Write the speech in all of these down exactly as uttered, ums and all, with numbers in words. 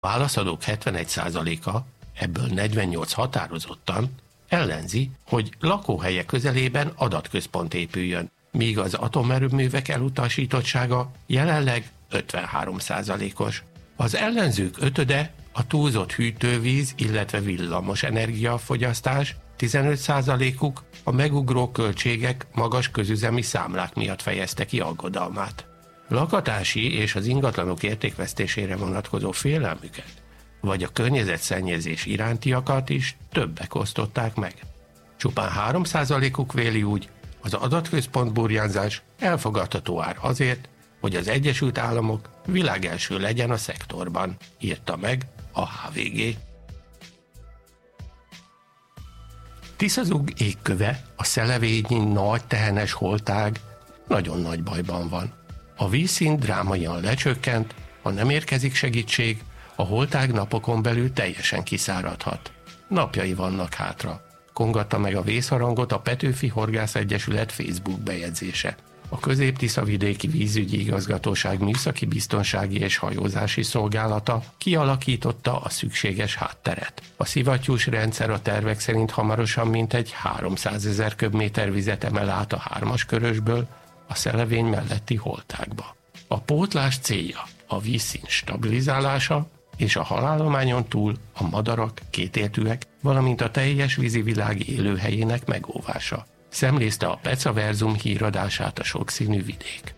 Válaszadók hetvenegy százaléka, ebből negyvennyolc határozottan ellenzi, hogy lakóhelye közelében adatközpont épüljön, míg az atomerőművek elutasítottsága jelenleg ötvenhárom százalékos. Az ellenzők ötöde a túlzott hűtővíz, illetve villamos energiafogyasztás, tizenöt százalékuk a megugró költségek, magas közüzemi számlák miatt fejezte ki aggodalmát. Lakatási és az ingatlanok értékvesztésére vonatkozó félelmüket, vagy a környezetszennyezés irántiakat is többek osztották meg. Csupán három százalékuk véli úgy, az adatközpont burjánzás elfogadható ár azért, hogy az Egyesült Államok világelső legyen a szektorban, írta meg a há vé gé. Tiszazug égköve, a szelevényi nagy tehenes holtág nagyon nagy bajban van. A vízszint drámaian lecsökkent, ha nem érkezik segítség, a holtág napokon belül teljesen kiszáradhat. Napjai vannak hátra, kongatta meg a vészharangot a Petőfi Horgász Egyesület Facebook bejegyzése. A Közép-Tiszavidéki Vízügyi Igazgatóság Műszaki Biztonsági és Hajózási Szolgálata kialakította a szükséges hátteret. A szivattyús rendszer a tervek szerint hamarosan mintegy háromszázezer köbméter vizet emel át a hármas körösből a szelevény melletti holtágba. A pótlás célja a vízszint stabilizálása és a halállományon túl a madarak, kétéltűek, valamint a teljes vízivilág élőhelyének megóvása. Szemlézte a Pecaverzum híradását a sokszínű vidék.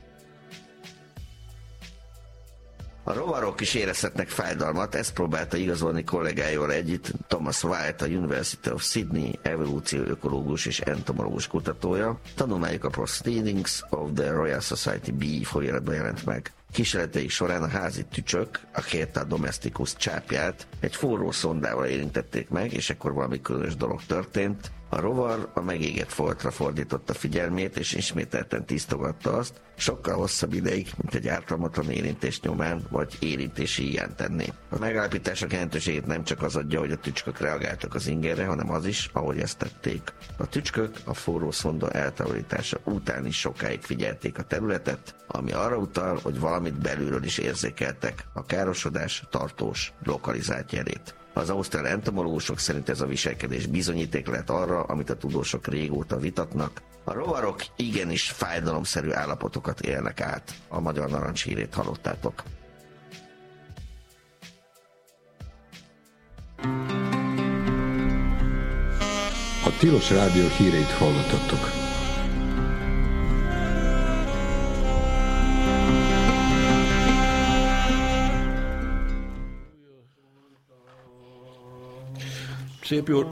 A rovarok is érezhetnek fájdalmat, ezt próbálta igazolni kollégáival együtt Thomas White, a University of Sydney evolúcióökológus és entomológus kutatója. Tanulmányuk a Proceedings of the Royal Society B folyóiratban jelent meg. Kísérleteik során a házi tücsök, a Chaeta domesticus csápját egy forró szondával érintették meg, és ekkor valami különös dolog történt. A rovar a megégett foltra fordította figyelmét, és ismételten tisztogatta azt, sokkal hosszabb ideig, mint egy ártalmatlan érintés nyomán, vagy érintési hiány tenné. A megállapítások jelentőségét nem csak az adja, hogy a tücskök reagáltak az ingerre, hanem az is, ahogy ezt tették. A tücskök a forró szonda eltávolítása után is sokáig figyelték a területet, ami arra utal, hogy valamit belülről is érzékeltek, a károsodás tartós, lokalizált jelét. Az ausztrál entomológusok szerint ez a viselkedés bizonyíték lehet arra, amit a tudósok régóta vitatnak. A rovarok igenis fájdalomszerű állapotokat élnek át. A Magyar Narancs hírét hallottátok. A Tilos Rádió híreit hallottatok. Szép jó.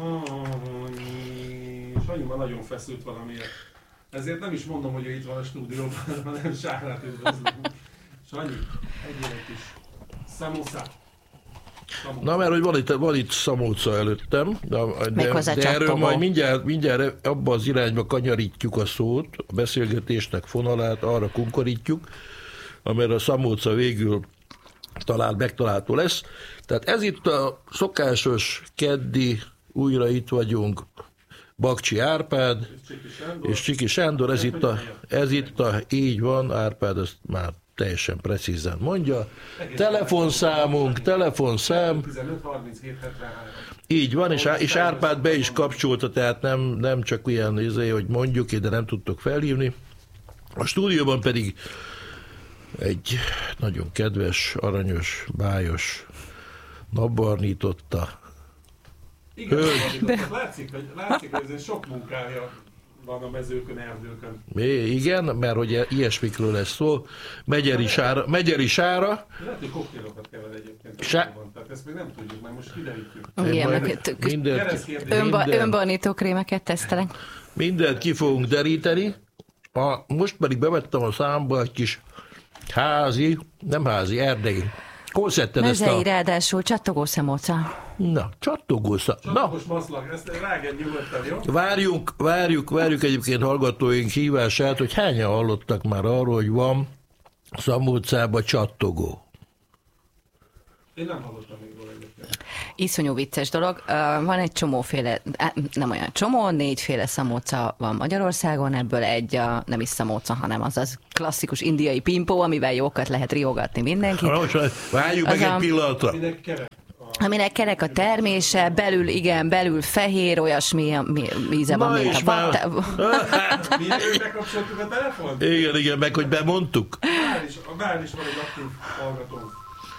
Sanyi ma nagyon feszült valamiért. Ezért nem is mondom, hogy ő itt van a stúdióban, hanem Sárát üdvözlünk. Sanyi, egyél egy kis szamoszát. Na, mert hogy van itt, van itt szamóca előttem, de, de, de erről majd mindjárt, mindjárt abba az irányba kanyarítjuk a szót, a beszélgetésnek fonalát, arra kunkorítjuk, amire a szamóca végül talán megtalálható lesz. Tehát ez itt a szokásos keddi, újra itt vagyunk, Bakcsi Árpád és Csiki Sándor, ez itt a, ez itt a, így van, Árpád ezt már teljesen precízen mondja. Telefonszámunk, telefonszám. Így van, és, és Árpád be is kapcsolta, tehát nem, nem csak ilyen izé, hogy mondjuk, de nem tudtok felhívni. A stúdióban pedig egy nagyon kedves, aranyos, bájos, napbarnította. Igen, de... látszik, hogy, látszik, hogy ez sok munkája van a mezőkön, erdőkön. É, igen, mert hogy ilyesmikről lesz szó. Megyeri Sára. Megyeri Sára. Lehet, hogy koktélokat kever egyébként. Sá... Tehát ezt még nem tudjuk, mert most kiderítjük. Igen, önbarnító krémeket tesztelek. Mindent ki fogunk deríteni. A, most pedig bevettem a számba egy kis házi, nem házi, erdei. Hol szedted ezt a... Mezei, ráadásul csattogó szamóca. Na, csattogó szamóca. Csattogós maszlag, ezt ráged nyugodtan, jó? Várjuk, várjuk, várjuk egyébként hallgatóink hívását, hogy hányan hallottak már arról, hogy van szamócában csattogó. Én nem hallottam még róla egyébként. Iszonyú vicces dolog. Van egy csomóféle, nem olyan csomó, négyféle szamóca van Magyarországon, ebből egy a, nem is szamóca, hanem az az klasszikus indiai pimpó, amivel jókat lehet riogatni mindenkit. Várjuk meg egy pillanatra. Aminek kerek a termése, belül, igen, belül fehér, olyasmi íze van, mint a vatta. Miért bekapcsoltuk a telefont? Igen, igen, meg hogy bemondtuk. Bár is, bár is van egy aktív hallgatónk.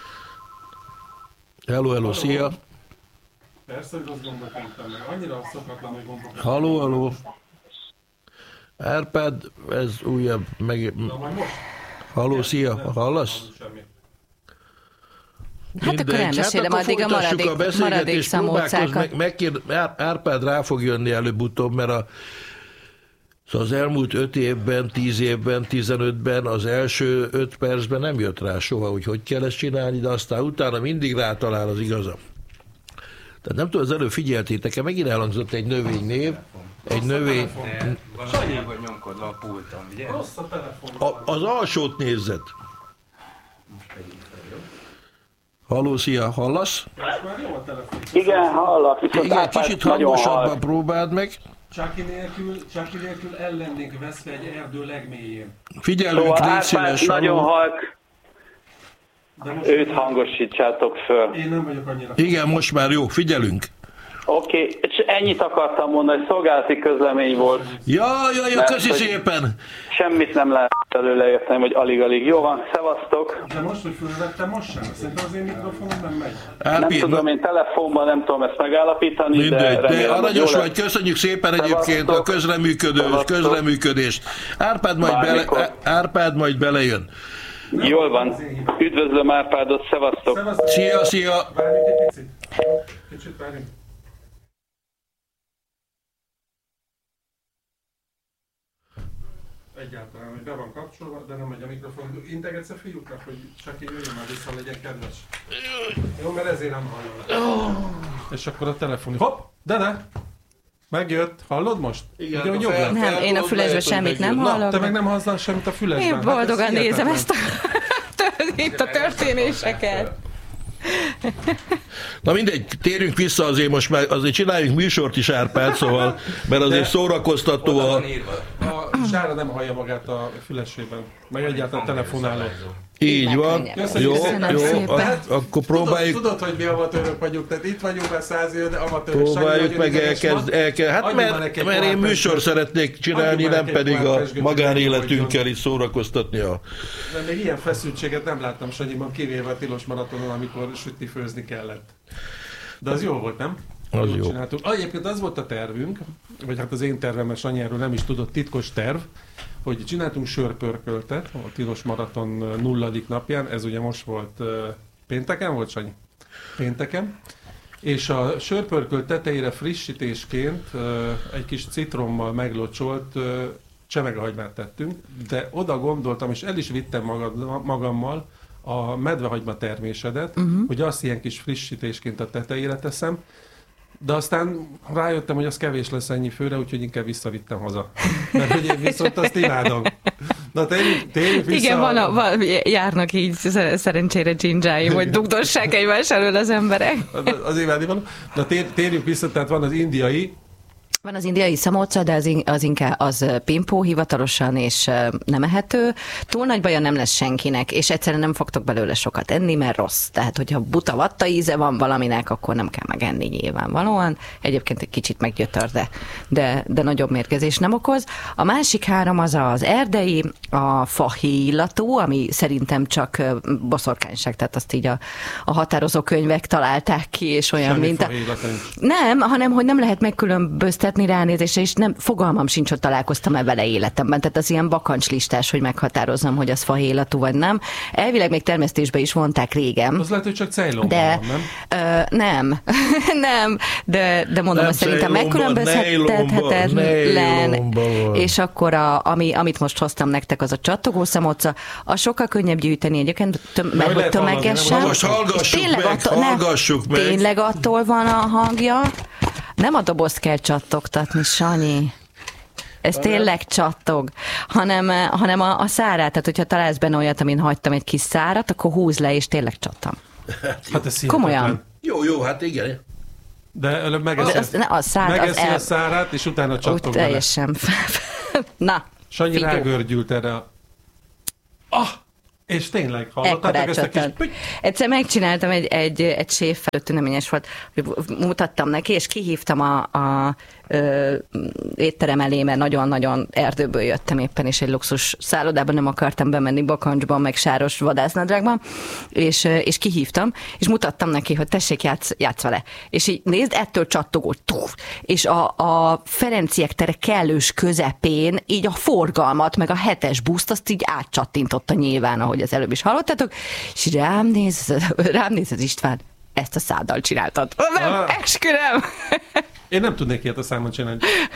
Hello, hello, szia. Persze, hogy azt gombot mondtam meg. Annyira szokatlan, hogy gombok. Hello, hello. Árpád, ez újabb meg... Na, majd most? Hello, szia, hallasz? Hát akkor elmesélem addig a maradék, a maradék szamócákat. Meg, megkér, Árpád rá fog jönni előbb-utóbb, mert a, szóval az elmúlt öt évben, tíz évben, tizenötben, az első öt percben nem jött rá soha, hogy hogy kell ezt csinálni, de aztán utána mindig rátalál az igaza. Tehát nem tudom, az előbb figyeltétek-e, megint elhangzott egy növénynév, egy növény... Valami, hogy nyomkodva a pulton, ugye? Rossz a telefon. A, az alsót nézzed. Halló, szia, hallasz? Igen, hallak. Igen, kicsit hangosabban próbáld meg. Csáki nélkül, Csáki nélkül ellennénk veszve egy erdő legmélyén. Figyelünk, szóval légy szíves. Nagyon halk. Őt hangosítsátok föl. Én nem vagyok annyira. Igen, most már jó, figyelünk. Oké, okay. Ennyit akartam mondani, hogy szolgálati közlemény volt. Ja, ja, ja, köszi szépen. Semmit nem lehet előle érteni, hogy alig-alig. Jó van, szevasztok. De most, hogy fölvettem, most sem. Szerintem az én mikrofonom nem megy. Árpi, nem tudom, én telefonban nem tudom ezt megállapítani, mindegy, de remélem, de aranyos vagy, lesz. köszönjük szépen egyébként a közreműködést, közreműködést. Árpád majd, bele, Árpád majd belejön. Jól van. Üdvözlöm Árpádot, szevasztok. Szevasztok. Szia, szia. Várjunk egy picit. Kicsit várjunk. Egyáltalán, hogy be van kapcsolva, de nem megy a mikrofon. Integetsz a fiúknak, hogy csak így jöjjön már vissza, legyen kedves. Jó, mert ezért nem hallom. És akkor a telefon. Hopp! De ne! Megjött. Hallod most? Igen, ugye, hogy jobb lett? Nem, én a fülesben semmit nem hallok. Na, te meg nem hallsz semmit a fülesben. Én boldogan hát nézem ezt a, itt a történéseket. Na mindegy, térjünk vissza azért most már, azért csináljunk műsort is Árpád, szóval, mert azért szórakoztató a... A Sára nem hallja magát a fülesében, meg egyáltalán telefonáló. Így van, jó, jó, Hát, akkor próbáljuk... Tudod, tudod, hogy mi amatőrök vagyunk, tehát itt vagyunk már száz éve, de amatőrök. Próbáljuk meg elkezd, elkezd, hát mert, mert én műsor szeretnék csinálni, nem pedig a magánéletünkkel is szórakoztatni a... De még ilyen feszültséget nem láttam Sanyiban, kivéve a tilos maratonon, amikor sütni, főzni kellett. De az jó volt, nem? Az jó. Csináltuk. Egyébként az volt a tervünk, vagy hát az én tervem, mert Sanyi erről nem is tudott, titkos terv, hogy csináltunk sörpörköltet a tilos maraton nulladik napján, ez ugye most volt uh, pénteken volt, Sanyi? Pénteken. És a sörpörkölt tetejére frissítésként uh, egy kis citrommal meglocsolt uh, csemegehagymát tettünk, de oda gondoltam, és el is vittem magad, magammal a medvehagyma termésedet, uh-huh. hogy azt ilyen kis frissítésként a tetejére teszem, de aztán rájöttem, hogy az kevés lesz ennyi főre, úgyhogy inkább visszavittem haza. Mert hogy én viszont azt imádom. Na térjünk, térjünk vissza. Igen, van a, van, járnak így szerencsére dzsindzsáim, hogy dugdossák egymás elől az emberek. Az, az imádni van. Na tér, térjünk vissza, tehát van az indiai. Van az indiai szamóca, de az, in, az inkább az pimpó hivatalosan, és nem ehető. Túl nagy baja nem lesz senkinek, és egyszerűen nem fogtok belőle sokat enni, mert rossz. Tehát, hogyha buta vatta íze van valaminek, akkor nem kell megenni nyilvánvalóan. Egyébként egy kicsit meggyötör, de, de, de nagyobb mérgezés nem okoz. A másik három az az erdei, a fahéj illatú, ami szerintem csak boszorkányság, tehát azt így a, a határozó könyvek találták ki, és olyan, semmi mint a... Nem, hanem, hogy nem lehet megkülönböztetni ránézésre, és nem, fogalmam sincs, hogy találkoztam-e vele életemben. Tehát az ilyen bakancslistás, hogy meghatározzam, hogy az fahéj illatú vagy nem. Elvileg még termesztésbe is vonták régen. Az lehet, hogy csak Ceylonban de, van, nem? Ö, nem, nem, de, de mondom, hogy szerintem megkülönböztethetetlen, és akkor a, ami, amit most hoztam nektek, az a csattogó szamóca, a sokkal könnyebb gyűjteni egyébként, töm, mert hogy tömegesen. Most hallgassuk tényleg meg, attól, hallgassuk ne, meg. Tényleg attól van a hangja. Nem a dobozt kell csattogtatni, Sanyi. Ez tényleg csattog, hanem, hanem a, a szárát. Tehát, hogyha találsz benne olyat, amin hagytam egy kis szárat, akkor húz le, és tényleg csattam. Hát ez komolyan. Jó, jó, hát igen. De előbb megeszi, az, a, szárad, megeszi az el... a szárát, és utána csattog úgy vele. teljesen. Na, Sanyi figyó. rágörgyült erre a... Ah! És tényleg, hallottátok ezt a kis... Egyszer megcsináltam egy, egy, egy séf előtt ünnepényes volt, hogy mutattam neki, és kihívtam a, a ö, étterem elé, mert nagyon-nagyon erdőből jöttem éppen, és egy luxus szállodában nem akartam bemenni bakancsban, meg sáros vadásznadrágban, és, és kihívtam, és mutattam neki, hogy tessék, játsz, játsz vele. És így nézd, ettől csattogó, túf, és a, a Ferenciek tere kellős közepén így a forgalmat, meg a hetes buszt, azt így átcsattintotta nyilván, ahogy az előbb is hallottátok, és rám néz, rám néz az István, ezt a száddal csináltad. Nem, ah. esküdöm! Én nem tudnék ilyet a számon csinálni.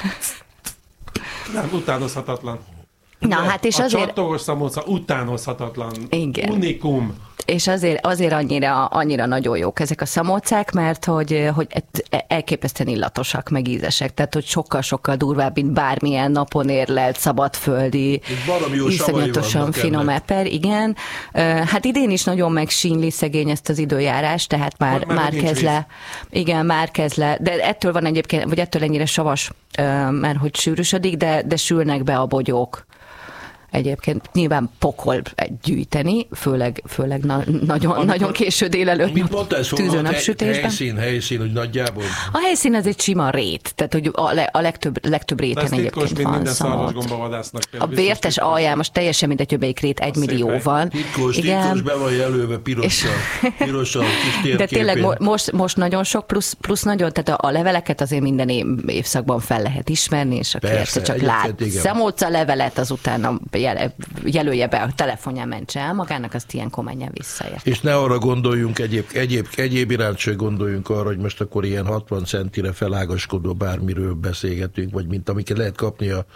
Nem, utánozhatatlan. Na, hát és a azért... csattogos szamóca utánozhatatlan. Igen. Unikum. És azért, azért annyira, annyira nagyon jók ezek a szamócák, mert hogy, hogy elképesztően illatosak, meg ízesek. Tehát, hogy sokkal-sokkal durvább, mint bármilyen napon érlelt, szabadföldi, iszonyatosan finom eper. Igen. Hát idén is nagyon megsínli szegény ezt az időjárás, tehát már, már, már kezd le. Igen, már kezd le. De ettől van egyébként, vagy ettől ennyire savas, mert hogy sűrűsödik, de, de sülnek be a bogyók. Egyébként nyilván pokol gyűjteni, főleg, főleg na, nagyon, Amikor, nagyon késő délelőtt tűzőnapsütésben. Helyszín, helyszín, hogy nagyjából? A helyszín az egy sima rét, tehát hogy a, le, a legtöbb, legtöbb réten egyébként van szamot. A vértes alján, most teljesen mindegy, hogy melyik rét, egy millió van. Titkos, titkos, be van jelölve pirossal, pirossal, kis térképen. De tényleg most, most nagyon sok, plusz, plusz nagyon, tehát a leveleket azért minden év, évszakban fel lehet ismerni, és aki egyszer csak lát szemóca levelet, azután a jelölje be a telefonján, mentse el magának, azt ilyenkor menjen visszaért. És ne arra gondoljunk, egyéb, egyéb, egyéb iránt se gondoljunk arra, hogy most akkor ilyen hatvan centire felágaskodó bármiről beszélgetünk, vagy mint amiket lehet kapni a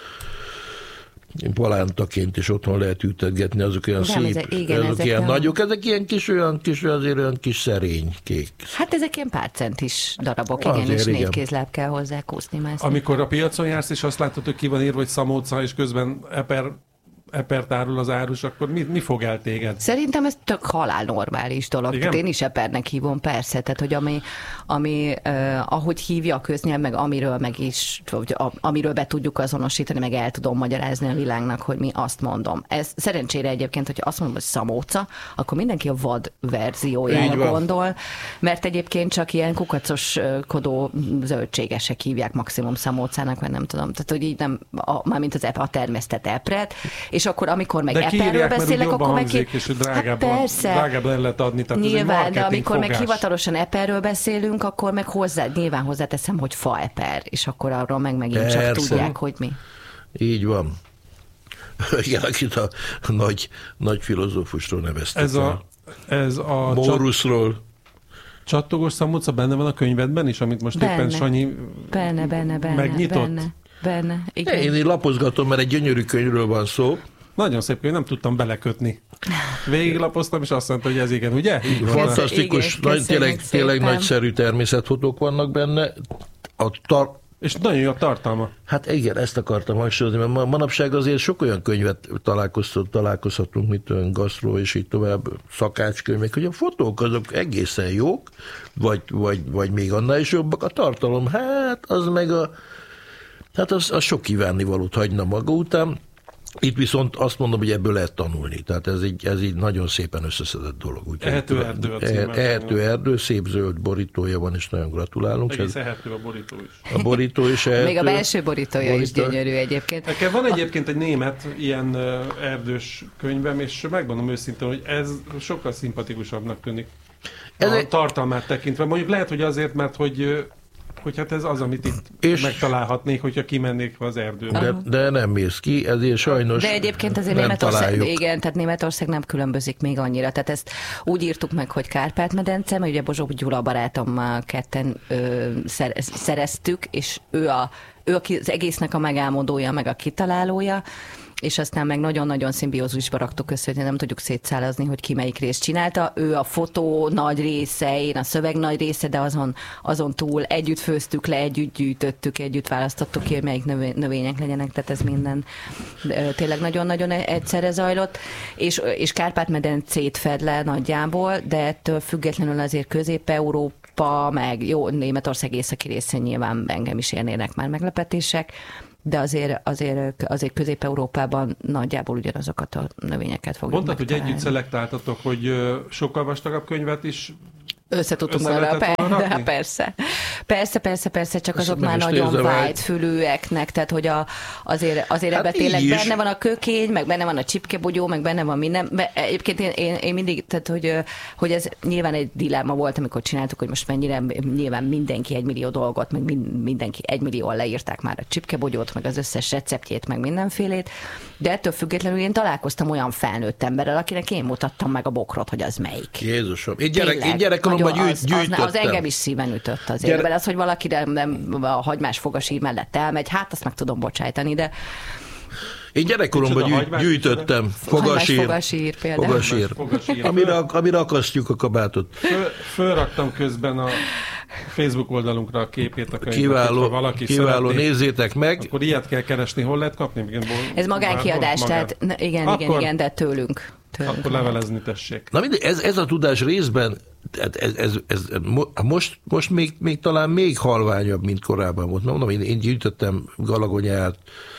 palántaként, és otthon lehet ültetgetni, azok olyan nem, szép, ezek, igen, azok ezek ilyen nem... nagyok, ezek ilyen kis, olyan kis, azért olyan kis szerény kék. Hát ezek ilyen pár centis darabok, igen, azért, és négy igen. kézláb kell hozzá kúszni mászni. Amikor a piacon jársz, és azt látod, hogy ki van írva, hogy szamóca, és közben eper epert árul az árus, akkor mi, mi fog el téged? Szerintem ez tök halál normális dolog. Tehát én is epernek hívom, persze. Tehát, hogy ami, ami uh, ahogy hívja a köznyelv, meg amiről meg is, vagy a, amiről be tudjuk azonosítani, meg el tudom magyarázni a világnak, hogy mi azt mondom. Ez szerencsére egyébként, hogyha azt mondom, hogy szamóca, akkor mindenki a vad verziójára gondol, mert egyébként csak ilyen kukacoskodó zöldségesek hívják maximum szamócának, vagy nem tudom. Tehát, hogy így nem, a, mármint az a termesztett epret, és akkor, amikor meg eperről beszélek, akkor meg ki... és drágább, hát drágább lehet adni. Tehát nyilván, de amikor fogás. Meg hivatalosan eperről beszélünk, akkor meg hozzá, nyilván hozzáteszem, hogy faeper, és akkor arról meg megint persze. Csak tudják, hogy mi. Így van. Igen, akit a nagy, nagy filozófusról neveztek. Ez a... Ez a Móruszról. Csattogos szamóca benne van a könyvedben is, amit most benne. Éppen Sanyi benne, benne, benne, megnyitott? Benne. Benne, igen. Én így lapozgatom, mert egy gyönyörű könyvről van szó. Nagyon szép könyv, nem tudtam belekötni. Végiglapoztam, és azt mondta, hogy ez igen, ugye? Így fantasztikus, igen, nagy, tényleg, tényleg nagyszerű természetfotók vannak benne. A tar- és nagyon jó a tartalma. Hát igen, ezt akartam hangsúlyozni, mert manapság azért sok olyan könyvet találkozhatunk, mint olyan gasztró, és így tovább, szakácskönyvek, hogy a fotók azok egészen jók, vagy, vagy, vagy még annál is jobbak. A tartalom, hát az meg a Hát az, az sok kívánnivalót hagyna maga után. Itt viszont azt mondom, hogy ebből lehet tanulni. Tehát ez így, ez így nagyon szépen összeszedett dolog. Úgy, ehető erdő a címen. Ehető erdő, szép zöld borítója van, és nagyon gratulálunk. Egész ehető a borító is. A borító is ehető. Még a belső borítója borító. Is gyönyörű egyébként. Nekem van egyébként egy német ilyen erdős könyvem, és megmondom őszintén, hogy ez sokkal szimpatikusabbnak tűnik. Ez a egy... tartalmát tekintve. Mondjuk lehet, hogy azért, mert hogy hogy hát ez az, amit itt és megtalálhatnék, hogyha kimennék az erdőbe. De, de nem mész ki, ezért sajnos de egyébként azért Németország, igen, tehát Németország nem különbözik még annyira. Tehát ezt úgy írtuk meg, hogy Kárpát-medence, mert ugye Bozsó Gyula barátommal ketten ö, szereztük, és ő, a, ő az egésznek a megálmodója, meg a kitalálója, és aztán meg nagyon-nagyon szimbiózusba raktuk össze, hogy nem tudjuk szétszálazni, hogy ki melyik részt csinálta. Ő a fotó nagy része, én a szöveg nagy része, de azon, azon túl együtt főztük le, együtt gyűjtöttük, együtt választottuk ki, hogy melyik növények legyenek, tehát ez minden tényleg nagyon-nagyon egyszerre zajlott, és, és Kárpát-medencét fed le nagyjából, de ettől függetlenül azért Közép-Európa, meg jó, Németország északi részén nyilván engem is érnének már meglepetések, de azért, azért, azért Közép-Európában nagyjából ugyanazokat a növényeket fogjuk Mondtad, megtalálni. hogy együtt szelektáltatok, hogy sokkal vastagabb könyvet is összetudtunk vele, per, persze. Persze, persze, persze, csak azok már nagyon vágyfülűeknek, tehát hogy a, azért, azért hát ebben tényleg is. Benne van a kökény, meg benne van a csipkebogyó, meg benne van minden. Egyébként én, én, én mindig, tehát hogy, hogy ez nyilván egy dilemma volt, amikor csináltuk, hogy most mennyire nyilván mindenki egymillió dolgot, meg mindenki egymillióan leírták már a csipkebogyót, meg az összes receptjét, meg mindenfélét, de ettől függetlenül én találkoztam olyan felnőtt emberrel, akinek én mutattam meg a bokrot, hogy az melyik. Jézusom, én gyerek, én gyerekkoromban gyűjt, gyűjtöttem. Az, az engem is szíven ütött az évben. Az, hogy valaki nem a hagymás fogasír mellett elmegy, hát azt meg tudom bocsájtani, de... Én gyerekkoromban gyűjt, gyűjtöttem fogasír, fogasír, fogasír, fogasír. Amire, amire akasztjuk a kabátot. Föl, fölraktam közben a Facebook oldalunkra a képét a könyvnek. Kiváló, valaki kiváló szeretné, nézzétek meg. Akkor ilyet kell keresni, hol lehet kapni? Igen, ez magánkiadás, tehát igen, akkor, igen, igen, de tőlünk. tőlünk. Akkor levelezni tessék. Na mindegy, ez, ez a tudás részben ez, ez, ez, ez, most, most még, még talán még halványabb, mint korábban volt. Mondom, én, én gyűjtöttem galagonyát,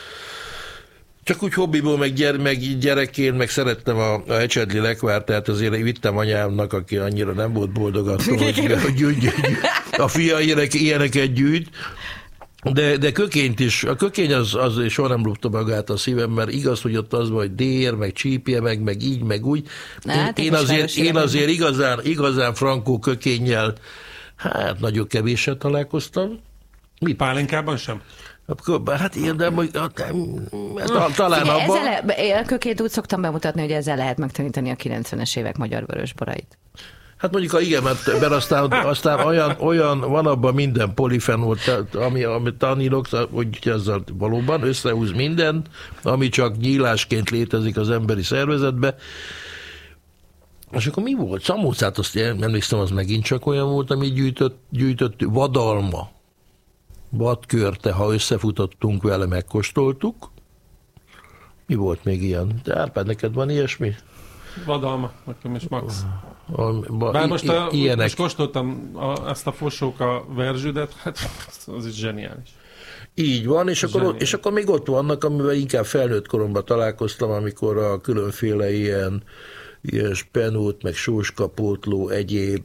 csak úgy hobbiból, meg, gyere, meg gyerekként, meg szerettem a, a ecsedli lekvárt, tehát azért vittem anyámnak, aki annyira nem volt boldog attól, hogy gyűjt, gyűjt, gyűjt, a fia ilyenek, ilyeneket gyűjt, de, de kökényt is, a kökény az, az soha nem rúgta magát a szívem, mert igaz, hogy ott az van, hogy dér, meg csípje, meg, meg így, meg úgy. Én, hát, én, azért, én azért igazán, igazán frankó kökénnyel, hát nagyon kevéssel találkoztam. Mi? Pálinkában sem? Hát én, de talán abban... Én a kökét úgy szoktam bemutatni, hogy ezzel lehet megtanítani a kilencvenes évek magyar vörösborait. Hát mondjuk, ha igen, mert, mert aztán, aztán olyan, olyan van abban minden polifenol, ami, amit tanírok, hogy ezzel valóban összehúz mindent, ami csak nyílásként létezik az emberi szervezetbe. És akkor mi volt? Szamócát, azt emlékszem, az megint csak olyan volt, ami gyűjtött, gyűjtött vadalma. Vadkörte, ha összefutottunk vele, megkóstoltuk. Mi volt még ilyen? De Árpád, neked van ilyesmi? Vadalma, nekem is max. Bár most, a, most kóstoltam a, ezt a fosóka verzsüdet, hát az is zseniális. Így van, és akkor, és akkor még ott vannak, amivel inkább felnőtt koromban találkoztam, amikor a különféle ilyen ilyen spenót, meg sóskapótló, egyéb,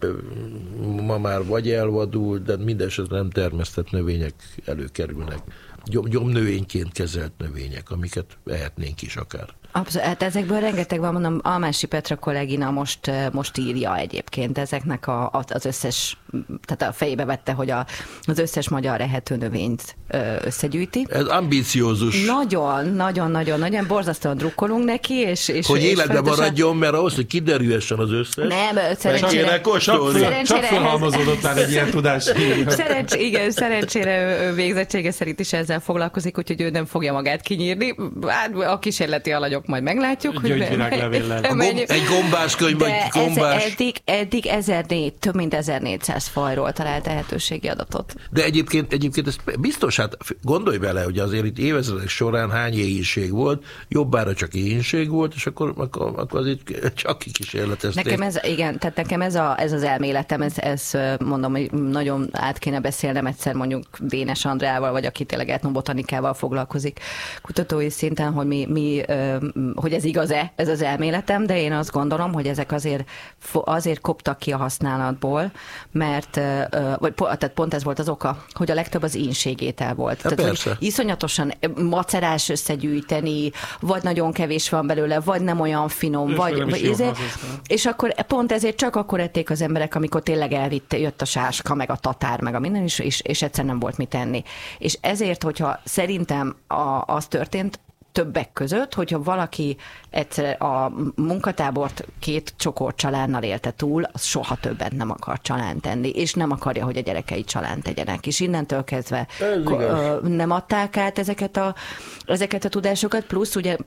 ma már vagy elvadult, de mindesetre nem termesztett növények előkerülnek. Gyom, gyomnövényként kezelt növények, amiket ehetnénk is akár. Abszolút, hát ezekből rengeteg van, mondom, Almási Petra kollégina most, most írja egyébként ezeknek a, az összes, tehát a fejébe vette, hogy a, az összes magyar ehető növényt összegyűjti. Ez ambiciózus. Nagyon, nagyon, nagyon, nagyon, borzasztóan drukkolunk neki, és... és hogy és életben maradjon, mert ahhoz, hogy kiderülhessen az összes. Nem, szerencsére... Csak felhalmozódott már egy ilyen tudás. Szerencs, igen, szerencsére végzettsége szerint is ezzel foglalkozik, úgyhogy ő nem fogja magát kinyírni. Hát a kísérleti alanyok majd meglátjuk, hogy egy gombás könyv, vagy gombás. Ez, eddig, eddig ezernégy, több mint ezernégyszáz fajról talált ehetőségi adatot. De egyébként, egyébként ez biztos, hát gondolj bele, hogy azért itt évezredek során hány éhínség volt, jobbára csak éhínség volt, és akkor, akkor, akkor azért csak kikísérletezték. Nekem ez, igen, tehát nekem ez, a, ez az elméletem, ez, ez mondom, hogy nagyon át kéne beszélnem egyszer mondjuk Dénes Andrával, vagy aki tényleg etnobotanikával foglalkozik kutatói szinten, hogy mi, mi hogy ez igaz-e, ez az elméletem, de én azt gondolom, hogy ezek azért, azért koptak ki a használatból, mert vagy, tehát pont ez volt az oka, hogy a legtöbb az ínségétel volt. Ja, tehát, hogy iszonyatosan macerás összegyűjteni, vagy nagyon kevés van belőle, vagy nem olyan finom, és vagy, vagy ezért, és akkor pont ezért csak akkor ették az emberek, amikor tényleg elvitte, jött a sáska, meg a tatár, meg a minden is, és, és egyszer nem volt mit tenni. És ezért, hogyha szerintem a, az történt, többek között, hogyha valaki egyszer a munkatábort két csokor csalánnal élte túl, az soha többet nem akar csalánt tenni, és nem akarja, hogy a gyerekei csalánt tegyenek. És innentől kezdve nem adták át ezeket a, ezeket a tudásokat, plusz ugye